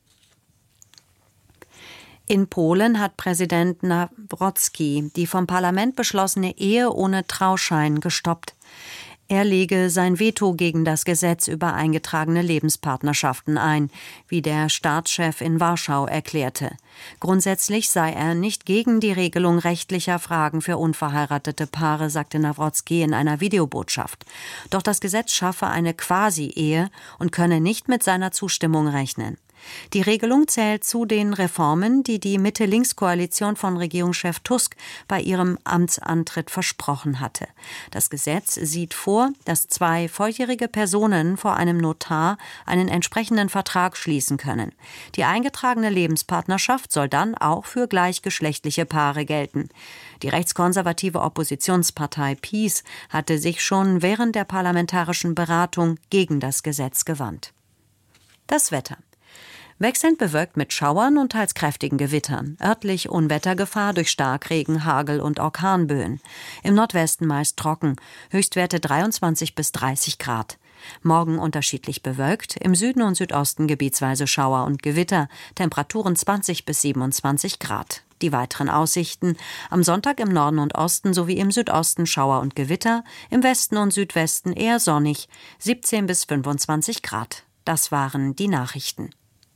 In Polen hat Präsident Nawrocki die vom Parlament beschlossene Ehe ohne Trauschein gestoppt. Er lege sein Veto gegen das Gesetz über eingetragene Lebenspartnerschaften ein, wie der Staatschef in Warschau erklärte. Grundsätzlich sei er nicht gegen die Regelung rechtlicher Fragen für unverheiratete Paare, sagte Nawrocki in einer Videobotschaft. Doch das Gesetz schaffe eine Quasi-Ehe und könne nicht mit seiner Zustimmung rechnen. Die Regelung zählt zu den Reformen, die die Mitte-Links-Koalition von Regierungschef Tusk bei ihrem Amtsantritt versprochen hatte. Das Gesetz sieht vor, dass 2 volljährige Personen vor einem Notar einen entsprechenden Vertrag schließen können. Die eingetragene Lebenspartnerschaft soll dann auch für gleichgeschlechtliche Paare gelten. Die rechtskonservative Oppositionspartei PiS hatte sich schon während der parlamentarischen Beratung gegen das Gesetz gewandt. Das Wetter. Wechselnd bewölkt mit Schauern und teils kräftigen Gewittern. Örtlich Unwettergefahr durch Starkregen, Hagel und Orkanböen. Im Nordwesten meist trocken. Höchstwerte 23 bis 30 Grad. Morgen unterschiedlich bewölkt. Im Süden und Südosten gebietsweise Schauer und Gewitter. Temperaturen 20 bis 27 Grad. Die weiteren Aussichten: am Sonntag im Norden und Osten sowie im Südosten Schauer und Gewitter. Im Westen und Südwesten eher sonnig. 17 bis 25 Grad. Das waren die Nachrichten.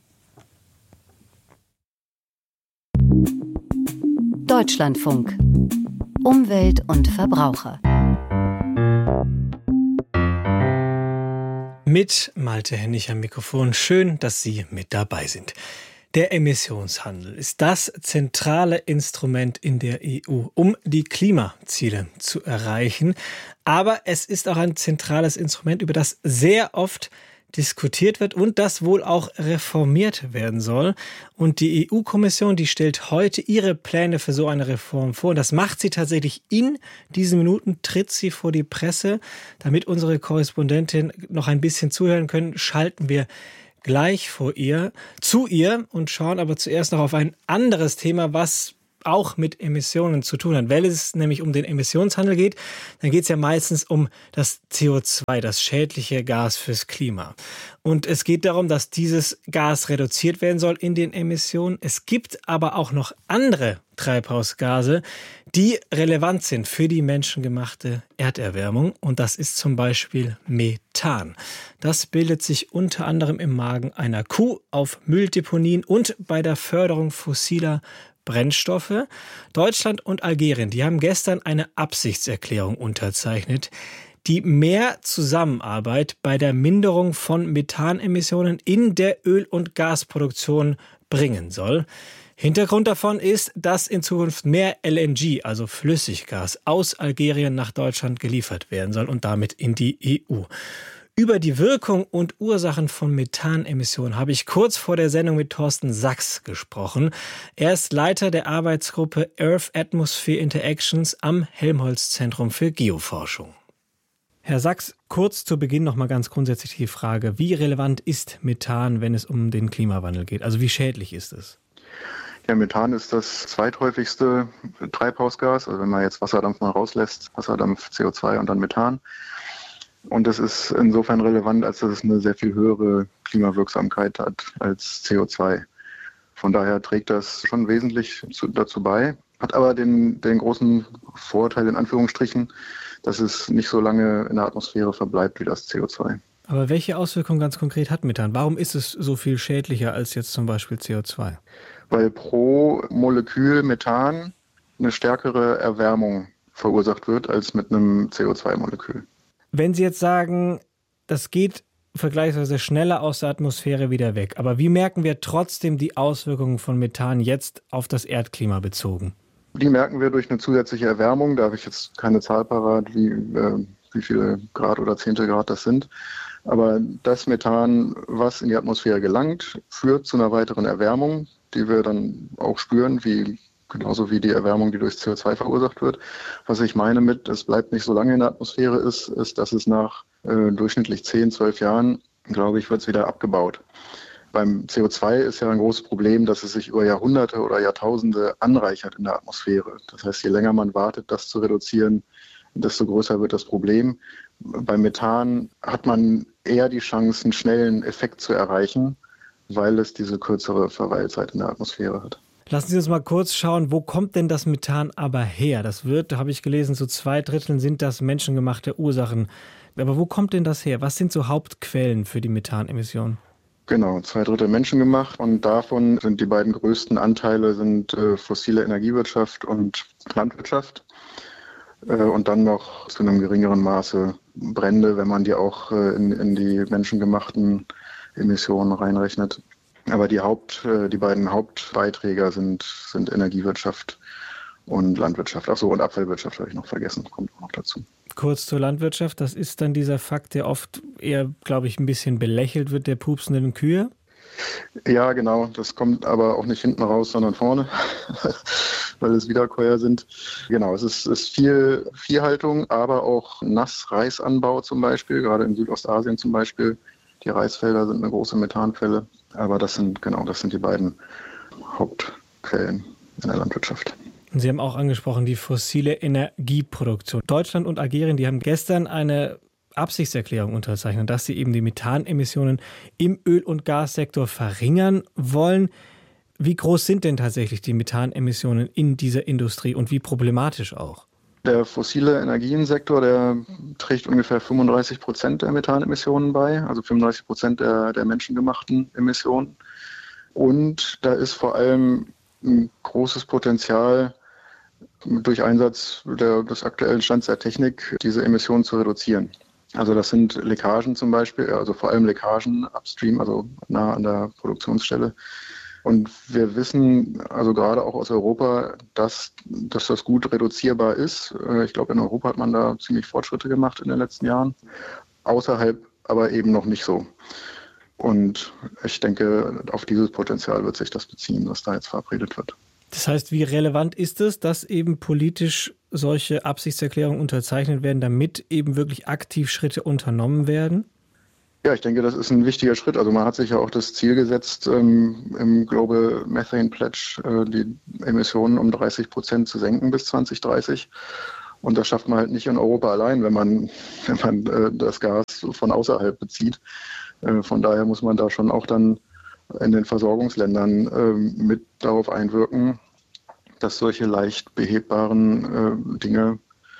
Deutschlandfunk. Umwelt und Verbraucher.
Mit Malte Hennig am Mikrofon. Schön, dass Sie mit dabei sind. Der Emissionshandel ist das zentrale Instrument in der EU, um die Klimaziele zu erreichen. Aber es ist auch ein zentrales Instrument, über das sehr oft diskutiert wird und das wohl auch reformiert werden soll. Und die EU-Kommission, die stellt heute ihre Pläne für so eine Reform vor. Und das macht sie tatsächlich in diesen Minuten, tritt sie vor die Presse. Damit unsere Korrespondentin noch ein bisschen zuhören können, schalten wir gleich zu ihr und schauen aber zuerst noch auf ein anderes Thema, was auch mit Emissionen zu tun hat. Wenn es nämlich um den Emissionshandel geht, dann geht es ja meistens um das CO2, das schädliche Gas fürs Klima. Und es geht darum, dass dieses Gas reduziert werden soll in den Emissionen. Es gibt aber auch noch andere Treibhausgase, die relevant sind für die menschengemachte Erderwärmung. Und das ist zum Beispiel Methan. Das bildet sich unter anderem im Magen einer Kuh, auf Mülldeponien und bei der Förderung fossiler Brennstoffe. Deutschland und Algerien, die haben gestern eine Absichtserklärung unterzeichnet, die mehr Zusammenarbeit bei der Minderung von Methanemissionen in der Öl- und Gasproduktion bringen soll. Hintergrund davon ist, dass in Zukunft mehr LNG, also Flüssiggas, aus Algerien nach Deutschland geliefert werden soll und damit in die EU. Über die Wirkung und Ursachen von Methanemissionen habe ich kurz vor der Sendung mit Thorsten Sachs gesprochen. Er ist Leiter der Arbeitsgruppe Earth Atmosphere Interactions am Helmholtz-Zentrum für Geoforschung. Herr Sachs, kurz zu Beginn noch mal ganz grundsätzlich die Frage, wie relevant ist Methan, wenn es um den Klimawandel geht? Also wie schädlich ist es?
Ja, Methan ist das zweithäufigste Treibhausgas. Also wenn man jetzt Wasserdampf mal rauslässt, Wasserdampf, CO2 und dann Methan. Und das ist insofern relevant, als dass es eine sehr viel höhere Klimawirksamkeit hat als CO2. Von daher trägt das schon wesentlich dazu bei, hat aber den großen Vorteil in Anführungsstrichen, dass es nicht so lange in der Atmosphäre verbleibt wie das CO2.
Aber welche Auswirkungen ganz konkret hat Methan? Warum ist es so viel schädlicher als jetzt zum Beispiel CO2?
Weil pro Molekül Methan eine stärkere Erwärmung verursacht wird als mit einem CO2-Molekül.
Wenn Sie jetzt sagen, das geht vergleichsweise schneller aus der Atmosphäre wieder weg, aber wie merken wir trotzdem die Auswirkungen von Methan jetzt auf das Erdklima bezogen?
Die merken wir durch eine zusätzliche Erwärmung. Da habe ich jetzt keine Zahl parat, wie viele Grad oder Zehntel Grad das sind. Aber das Methan, was in die Atmosphäre gelangt, führt zu einer weiteren Erwärmung, die wir dann auch spüren, genauso wie die Erwärmung, die durch CO2 verursacht wird. Was ich meine mit, es bleibt nicht so lange in der Atmosphäre ist, dass es nach durchschnittlich 10, 12 Jahren, glaube ich, wird es wieder abgebaut. Beim CO2 ist ja ein großes Problem, dass es sich über Jahrhunderte oder Jahrtausende anreichert in der Atmosphäre. Das heißt, je länger man wartet, das zu reduzieren, desto größer wird das Problem. Beim Methan hat man eher die Chance, einen schnellen Effekt zu erreichen, weil es diese kürzere Verweilzeit in der Atmosphäre hat.
Lassen Sie uns mal kurz schauen, wo kommt denn das Methan aber her? Das wird, da habe ich gelesen, zu 2/3 sind das menschengemachte Ursachen. Aber wo kommt denn das her? Was sind so Hauptquellen für die Methanemissionen?
Genau, 2/3 menschengemacht und davon sind die beiden größten Anteile fossile Energiewirtschaft und Landwirtschaft. Und dann noch zu einem geringeren Maße Brände, wenn man die auch in die menschengemachten Emissionen reinrechnet. Aber die beiden Hauptbeiträger sind Energiewirtschaft und Landwirtschaft. Achso, und Abfallwirtschaft habe ich noch vergessen, kommt auch noch dazu.
Kurz zur Landwirtschaft, das ist dann dieser Fakt, der oft eher, glaube ich, ein bisschen belächelt wird, der pupsenden Kühe.
Ja, genau. Das kommt aber auch nicht hinten raus, sondern vorne, weil es Wiederkäuer sind. Genau, es ist viel Viehhaltung, aber auch Nassreisanbau zum Beispiel, gerade in Südostasien zum Beispiel. Die Reisfelder sind eine große Methanquelle, aber das sind die beiden Hauptquellen in der Landwirtschaft.
Sie haben auch angesprochen, die fossile Energieproduktion. Deutschland und Algerien, die haben gestern eine Absichtserklärung unterzeichnet, dass sie eben die Methanemissionen im Öl- und Gassektor verringern wollen. Wie groß sind denn tatsächlich die Methanemissionen in dieser Industrie und wie problematisch auch?
Der fossile Energiensektor, der trägt ungefähr 35% der Methanemissionen bei, also 35% der menschengemachten Emissionen. Und da ist vor allem ein großes Potenzial, durch Einsatz des aktuellen Stands der Technik diese Emissionen zu reduzieren. Also das sind Leckagen zum Beispiel, also vor allem Leckagen upstream, also nah an der Produktionsstelle. Und wir wissen, also gerade auch aus Europa, dass das gut reduzierbar ist. Ich glaube, in Europa hat man da ziemlich Fortschritte gemacht in den letzten Jahren. Außerhalb aber eben noch nicht so. Und ich denke, auf dieses Potenzial wird sich das beziehen, was da jetzt verabredet wird.
Das heißt, wie relevant ist es, dass eben politisch solche Absichtserklärungen unterzeichnet werden, damit eben wirklich aktiv Schritte unternommen werden?
Ja, ich denke, das ist ein wichtiger Schritt. Also man hat sich ja auch das Ziel gesetzt, im Global Methane Pledge die Emissionen um 30% zu senken bis 2030. Und das schafft man halt nicht in Europa allein, wenn man das Gas von außerhalb bezieht. Von daher muss man da schon auch dann in den Versorgungsländern mit darauf einwirken, dass solche leicht behebbaren Dinge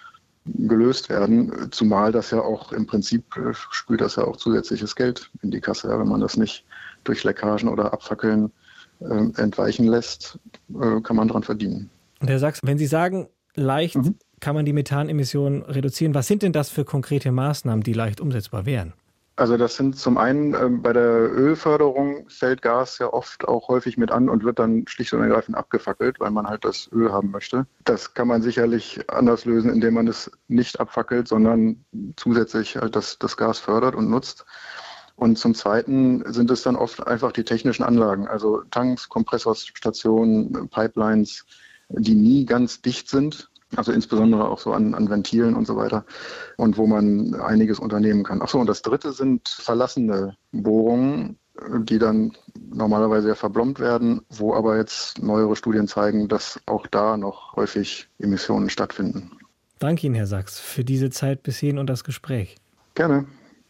gelöst werden, zumal das ja auch im Prinzip spült das ja auch zusätzliches Geld in die Kasse, wenn man das nicht durch Leckagen oder Abfackeln entweichen lässt, kann man dran verdienen.
Und Herr Sachs, wenn Sie sagen, leicht kann man die Methanemissionen reduzieren, was sind denn das für konkrete Maßnahmen, die leicht umsetzbar wären?
Also das sind zum einen bei der Ölförderung fällt Gas ja oft auch häufig mit an und wird dann schlicht und ergreifend abgefackelt, weil man halt das Öl haben möchte. Das kann man sicherlich anders lösen, indem man es nicht abfackelt, sondern zusätzlich halt das Gas fördert und nutzt. Und zum Zweiten sind es dann oft einfach die technischen Anlagen, also Tanks, Kompressorstationen, Pipelines, die nie ganz dicht sind. Also insbesondere auch so an Ventilen und so weiter und wo man einiges unternehmen kann. Achso, und das Dritte sind verlassene Bohrungen, die dann normalerweise ja verblombt werden, wo aber jetzt neuere Studien zeigen, dass auch da noch häufig Emissionen stattfinden.
Danke Ihnen, Herr Sachs, für diese Zeit bis hierhin und das Gespräch.
Gerne.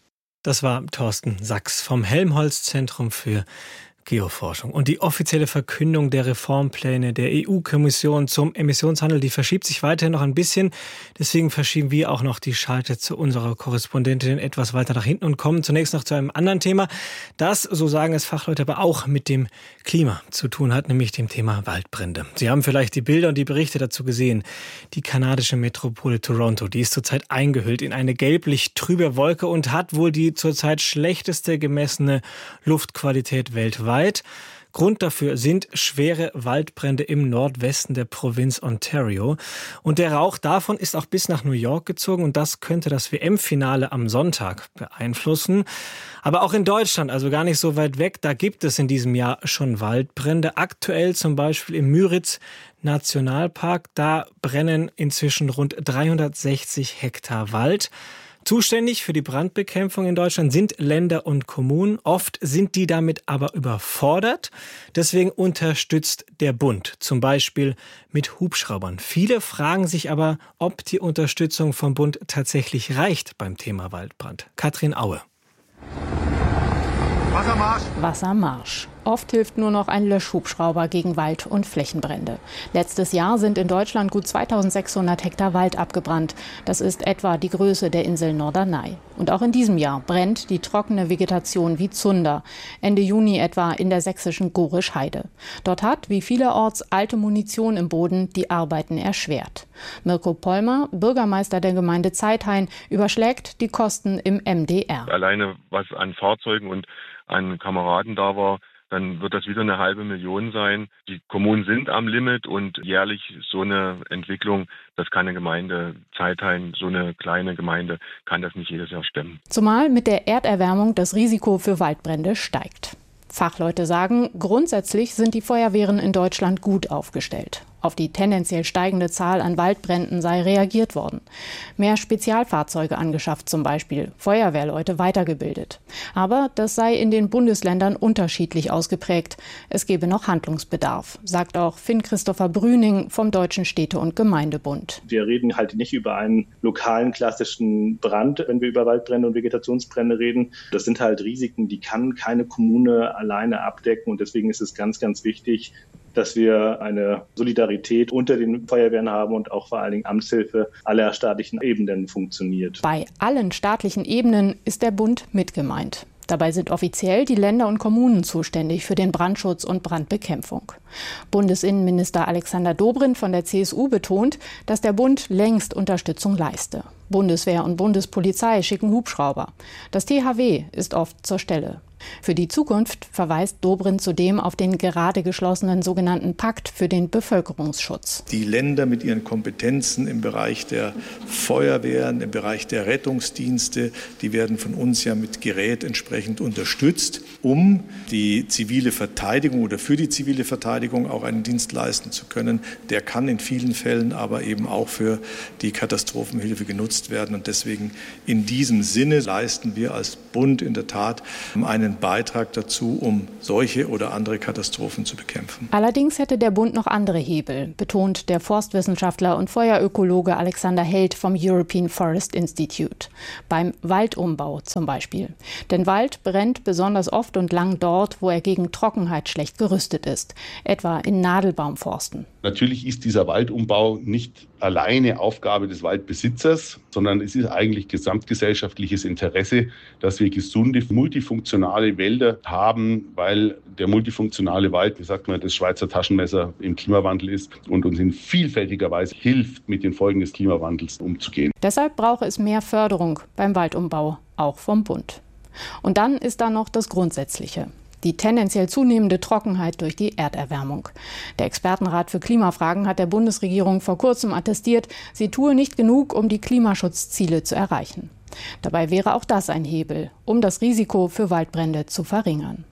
Das war Thorsten Sachs vom Helmholtz-Zentrum für Geoforschung. Und die offizielle Verkündung der Reformpläne der EU-Kommission zum Emissionshandel, die verschiebt sich weiterhin noch ein bisschen. Deswegen verschieben wir auch noch die Schalte zu unserer Korrespondentin etwas weiter nach hinten und kommen zunächst noch zu einem anderen Thema, das, so sagen es Fachleute, aber auch mit dem Klima zu tun hat, nämlich dem Thema Waldbrände. Sie haben vielleicht die Bilder und die Berichte dazu gesehen. Die kanadische Metropole Toronto, die ist zurzeit eingehüllt in eine gelblich-trübe Wolke und hat wohl die zurzeit schlechteste gemessene Luftqualität weltweit. Grund dafür sind schwere Waldbrände im Nordwesten der Provinz Ontario. Und der Rauch davon ist auch bis nach New York gezogen und das könnte das WM-Finale am Sonntag beeinflussen. Aber auch in Deutschland, also gar nicht so weit weg, da gibt es in diesem Jahr schon Waldbrände. Aktuell zum Beispiel im Müritz-Nationalpark, da brennen inzwischen rund 360 Hektar Wald. Zuständig für die Brandbekämpfung in Deutschland sind Länder und Kommunen. Oft sind die damit aber überfordert. Deswegen unterstützt der Bund, zum Beispiel mit Hubschraubern. Viele fragen sich aber, ob die Unterstützung vom Bund tatsächlich reicht beim Thema Waldbrand. Katrin Aue.
Wassermarsch. Oft hilft nur noch ein Löschhubschrauber gegen Wald- und Flächenbrände. Letztes Jahr sind in Deutschland gut 2600 Hektar Wald abgebrannt. Das ist etwa die Größe der Insel Norderney. Und auch in diesem Jahr brennt die trockene Vegetation wie Zunder. Ende Juni etwa in der sächsischen Gorisch-Heide. Dort hat, wie vielerorts, alte Munition im Boden die Arbeiten erschwert. Mirko Pollmer, Bürgermeister der Gemeinde Zeithain, überschlägt die Kosten im MDR.
Alleine was an Fahrzeugen und an Kameraden da war, dann wird das wieder 500.000 sein. Die Kommunen sind am Limit und jährlich so eine Entwicklung, das kann eine Gemeinde, Zeithain, so eine kleine Gemeinde, kann das nicht jedes Jahr stemmen.
Zumal mit der Erderwärmung das Risiko für Waldbrände steigt. Fachleute sagen, grundsätzlich sind die Feuerwehren in Deutschland gut aufgestellt. Auf die tendenziell steigende Zahl an Waldbränden sei reagiert worden. Mehr Spezialfahrzeuge angeschafft zum Beispiel, Feuerwehrleute weitergebildet. Aber das sei in den Bundesländern unterschiedlich ausgeprägt. Es gebe noch Handlungsbedarf, sagt auch Finn-Christopher Brüning vom Deutschen Städte- und Gemeindebund.
Wir reden halt nicht über einen lokalen klassischen Brand, wenn wir über Waldbrände und Vegetationsbrände reden. Das sind halt Risiken, die kann keine Kommune alleine abdecken. Und deswegen ist es ganz, ganz wichtig, dass wir eine Solidarität unter den Feuerwehren haben und auch vor allen Dingen Amtshilfe aller staatlichen Ebenen funktioniert.
Bei allen staatlichen Ebenen ist der Bund mit gemeint. Dabei sind offiziell die Länder und Kommunen zuständig für den Brandschutz und Brandbekämpfung. Bundesinnenminister Alexander Dobrindt von der CSU betont, dass der Bund längst Unterstützung leiste. Bundeswehr und Bundespolizei schicken Hubschrauber. Das THW ist oft zur Stelle. Für die Zukunft verweist Dobrindt zudem auf den gerade geschlossenen sogenannten Pakt für den Bevölkerungsschutz.
Die Länder mit ihren Kompetenzen im Bereich der Feuerwehren, im Bereich der Rettungsdienste, die werden von uns ja mit Gerät entsprechend unterstützt, um die zivile Verteidigung oder für die zivile Verteidigung auch einen Dienst leisten zu können. Der kann in vielen Fällen aber eben auch für die Katastrophenhilfe genutzt werden. Und deswegen in diesem Sinne leisten wir als Bund in der Tat einen Beitrag dazu, um solche oder andere Katastrophen zu bekämpfen.
Allerdings hätte der Bund noch andere Hebel, betont der Forstwissenschaftler und Feuerökologe Alexander Held vom European Forest Institute. Beim Waldumbau zum Beispiel. Denn Wald brennt besonders oft und lang dort, wo er gegen Trockenheit schlecht gerüstet ist, etwa in Nadelbaumforsten.
Natürlich ist dieser Waldumbau nicht alleine Aufgabe des Waldbesitzers, sondern es ist eigentlich gesamtgesellschaftliches Interesse, dass wir gesunde, multifunktionale Wälder haben, weil der multifunktionale Wald, wie sagt man, das Schweizer Taschenmesser im Klimawandel ist und uns in vielfältiger Weise hilft, mit den Folgen des Klimawandels umzugehen.
Deshalb brauche es mehr Förderung beim Waldumbau, auch vom Bund. Und dann ist da noch das Grundsätzliche. Die tendenziell zunehmende Trockenheit durch die Erderwärmung. Der Expertenrat für Klimafragen hat der Bundesregierung vor kurzem attestiert, sie tue nicht genug, um die Klimaschutzziele zu erreichen. Dabei wäre auch das ein Hebel, um das Risiko für Waldbrände zu verringern.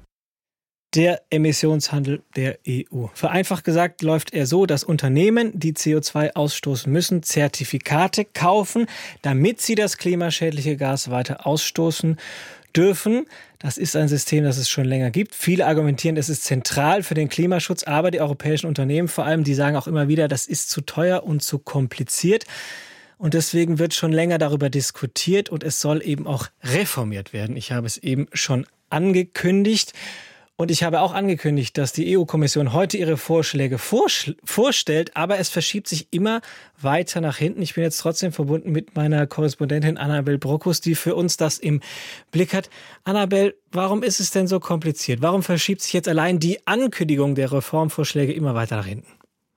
Der Emissionshandel der EU. Vereinfacht gesagt läuft er so, dass Unternehmen, die CO2 ausstoßen müssen, Zertifikate kaufen, damit sie das klimaschädliche Gas weiter ausstoßen dürfen. Das ist ein System, das es schon länger gibt. Viele argumentieren, es ist zentral für den Klimaschutz, aber die europäischen Unternehmen vor allem, die sagen auch immer wieder, das ist zu teuer und zu kompliziert. Und deswegen wird schon länger darüber diskutiert und es soll eben auch reformiert werden. Ich habe es eben schon angekündigt. Und ich habe auch angekündigt, dass die EU-Kommission heute ihre Vorschläge vorstellt, aber es verschiebt sich immer weiter nach hinten. Ich bin jetzt trotzdem verbunden mit meiner Korrespondentin Annabel Brockus, die für uns das im Blick hat. Annabel, warum ist es denn so kompliziert? Warum verschiebt sich jetzt allein die Ankündigung der Reformvorschläge immer weiter nach hinten?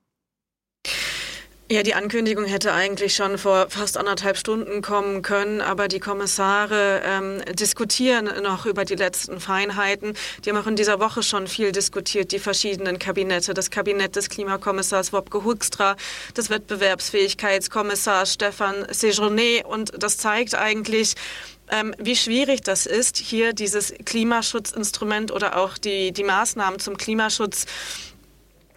Ja, die Ankündigung hätte eigentlich schon vor fast 1,5 Stunden kommen können, aber die Kommissare diskutieren noch über die letzten Feinheiten. Die haben auch in dieser Woche schon viel diskutiert, die verschiedenen Kabinette. Das Kabinett des Klimakommissars Wopke Hoekstra, des Wettbewerbsfähigkeitskommissars Stefan Séjourné. Und das zeigt eigentlich, wie schwierig das ist, hier dieses Klimaschutzinstrument oder auch die Maßnahmen zum Klimaschutz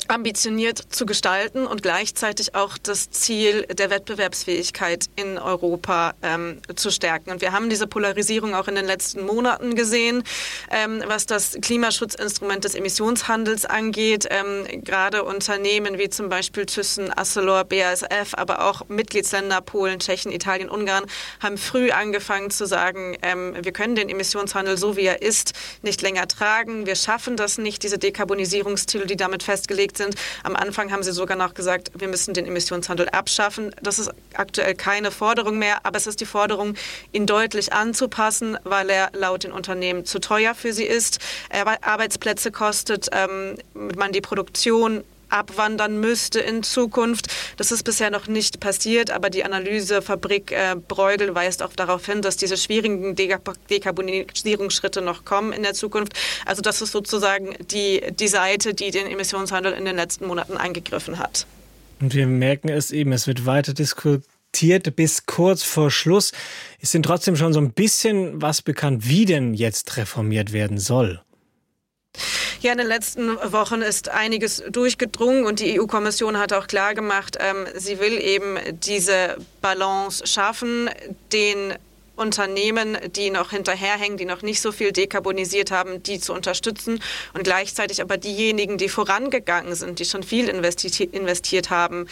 ambitioniert zu gestalten und gleichzeitig auch das Ziel der Wettbewerbsfähigkeit in Europa zu stärken. Und wir haben diese Polarisierung auch in den letzten Monaten gesehen, was das Klimaschutzinstrument des Emissionshandels angeht. Gerade Unternehmen wie zum Beispiel Thyssen, Arcelor, BASF, aber auch Mitgliedsländer Polen, Tschechien, Italien, Ungarn haben früh angefangen zu sagen, wir können den Emissionshandel so wie er ist nicht länger tragen. Wir schaffen das nicht, diese Dekarbonisierungsziele, die damit festgelegt sind. Am Anfang haben sie sogar noch gesagt, wir müssen den Emissionshandel abschaffen. Das ist aktuell keine Forderung mehr, aber es ist die Forderung, ihn deutlich anzupassen, weil er laut den Unternehmen zu teuer für sie ist. Arbeitsplätze kostet, man die Produktion abwandern müsste in Zukunft. Das ist bisher noch nicht passiert, aber die Analysefabrik Bruegel weist auch darauf hin, dass diese schwierigen Dekarbonisierungsschritte noch kommen in der Zukunft. Also das ist sozusagen die Seite, die den Emissionshandel in den letzten Monaten angegriffen hat.
Und wir merken es eben, es wird weiter diskutiert bis kurz vor Schluss. Ist denn trotzdem schon so ein bisschen was bekannt, wie denn jetzt reformiert werden soll?
Ja, in den letzten Wochen ist einiges durchgedrungen und die EU-Kommission hat auch klar gemacht, sie will eben diese Balance schaffen, den Unternehmen, die noch hinterherhängen, die noch nicht so viel dekarbonisiert haben, die zu unterstützen und gleichzeitig aber diejenigen, die vorangegangen sind, die schon viel investiert haben,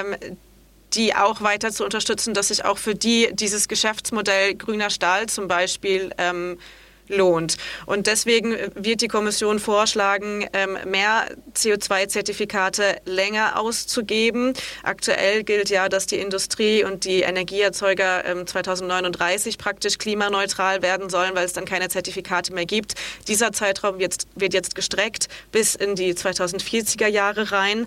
die auch weiter zu unterstützen, dass sich auch für die dieses Geschäftsmodell grüner Stahl zum Beispiel lohnt. Und deswegen wird die Kommission vorschlagen, mehr CO2-Zertifikate länger auszugeben. Aktuell gilt ja, dass die Industrie und die Energieerzeuger 2039 praktisch klimaneutral werden sollen, weil es dann keine Zertifikate mehr gibt. Dieser Zeitraum wird jetzt gestreckt bis in die 2040er Jahre rein.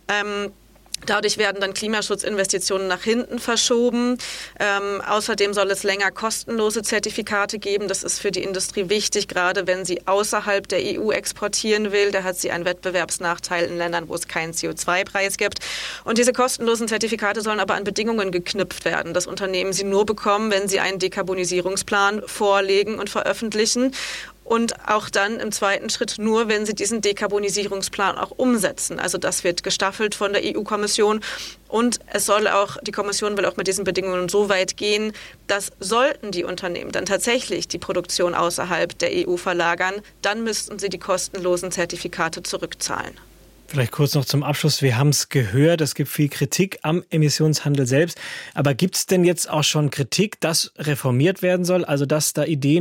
Dadurch werden dann Klimaschutzinvestitionen nach hinten verschoben. Außerdem soll es länger kostenlose Zertifikate geben. Das ist für die Industrie wichtig, gerade wenn sie außerhalb der EU exportieren will. Da hat sie einen Wettbewerbsnachteil in Ländern, wo es keinen CO2-Preis gibt. Und diese kostenlosen Zertifikate sollen aber an Bedingungen geknüpft werden, dass Unternehmen sie nur bekommen, wenn sie einen Dekarbonisierungsplan vorlegen und veröffentlichen. Und auch dann im zweiten Schritt nur, wenn sie diesen Dekarbonisierungsplan auch umsetzen. Also das wird gestaffelt von der EU-Kommission. Und die Kommission will auch mit diesen Bedingungen so weit gehen, dass sollten die Unternehmen dann tatsächlich die Produktion außerhalb der EU verlagern, dann müssten sie die kostenlosen Zertifikate zurückzahlen.
Vielleicht kurz noch zum Abschluss. Wir haben es gehört, es gibt viel Kritik am Emissionshandel selbst. Aber gibt es denn jetzt auch schon Kritik, dass reformiert werden soll? Also dass da Ideen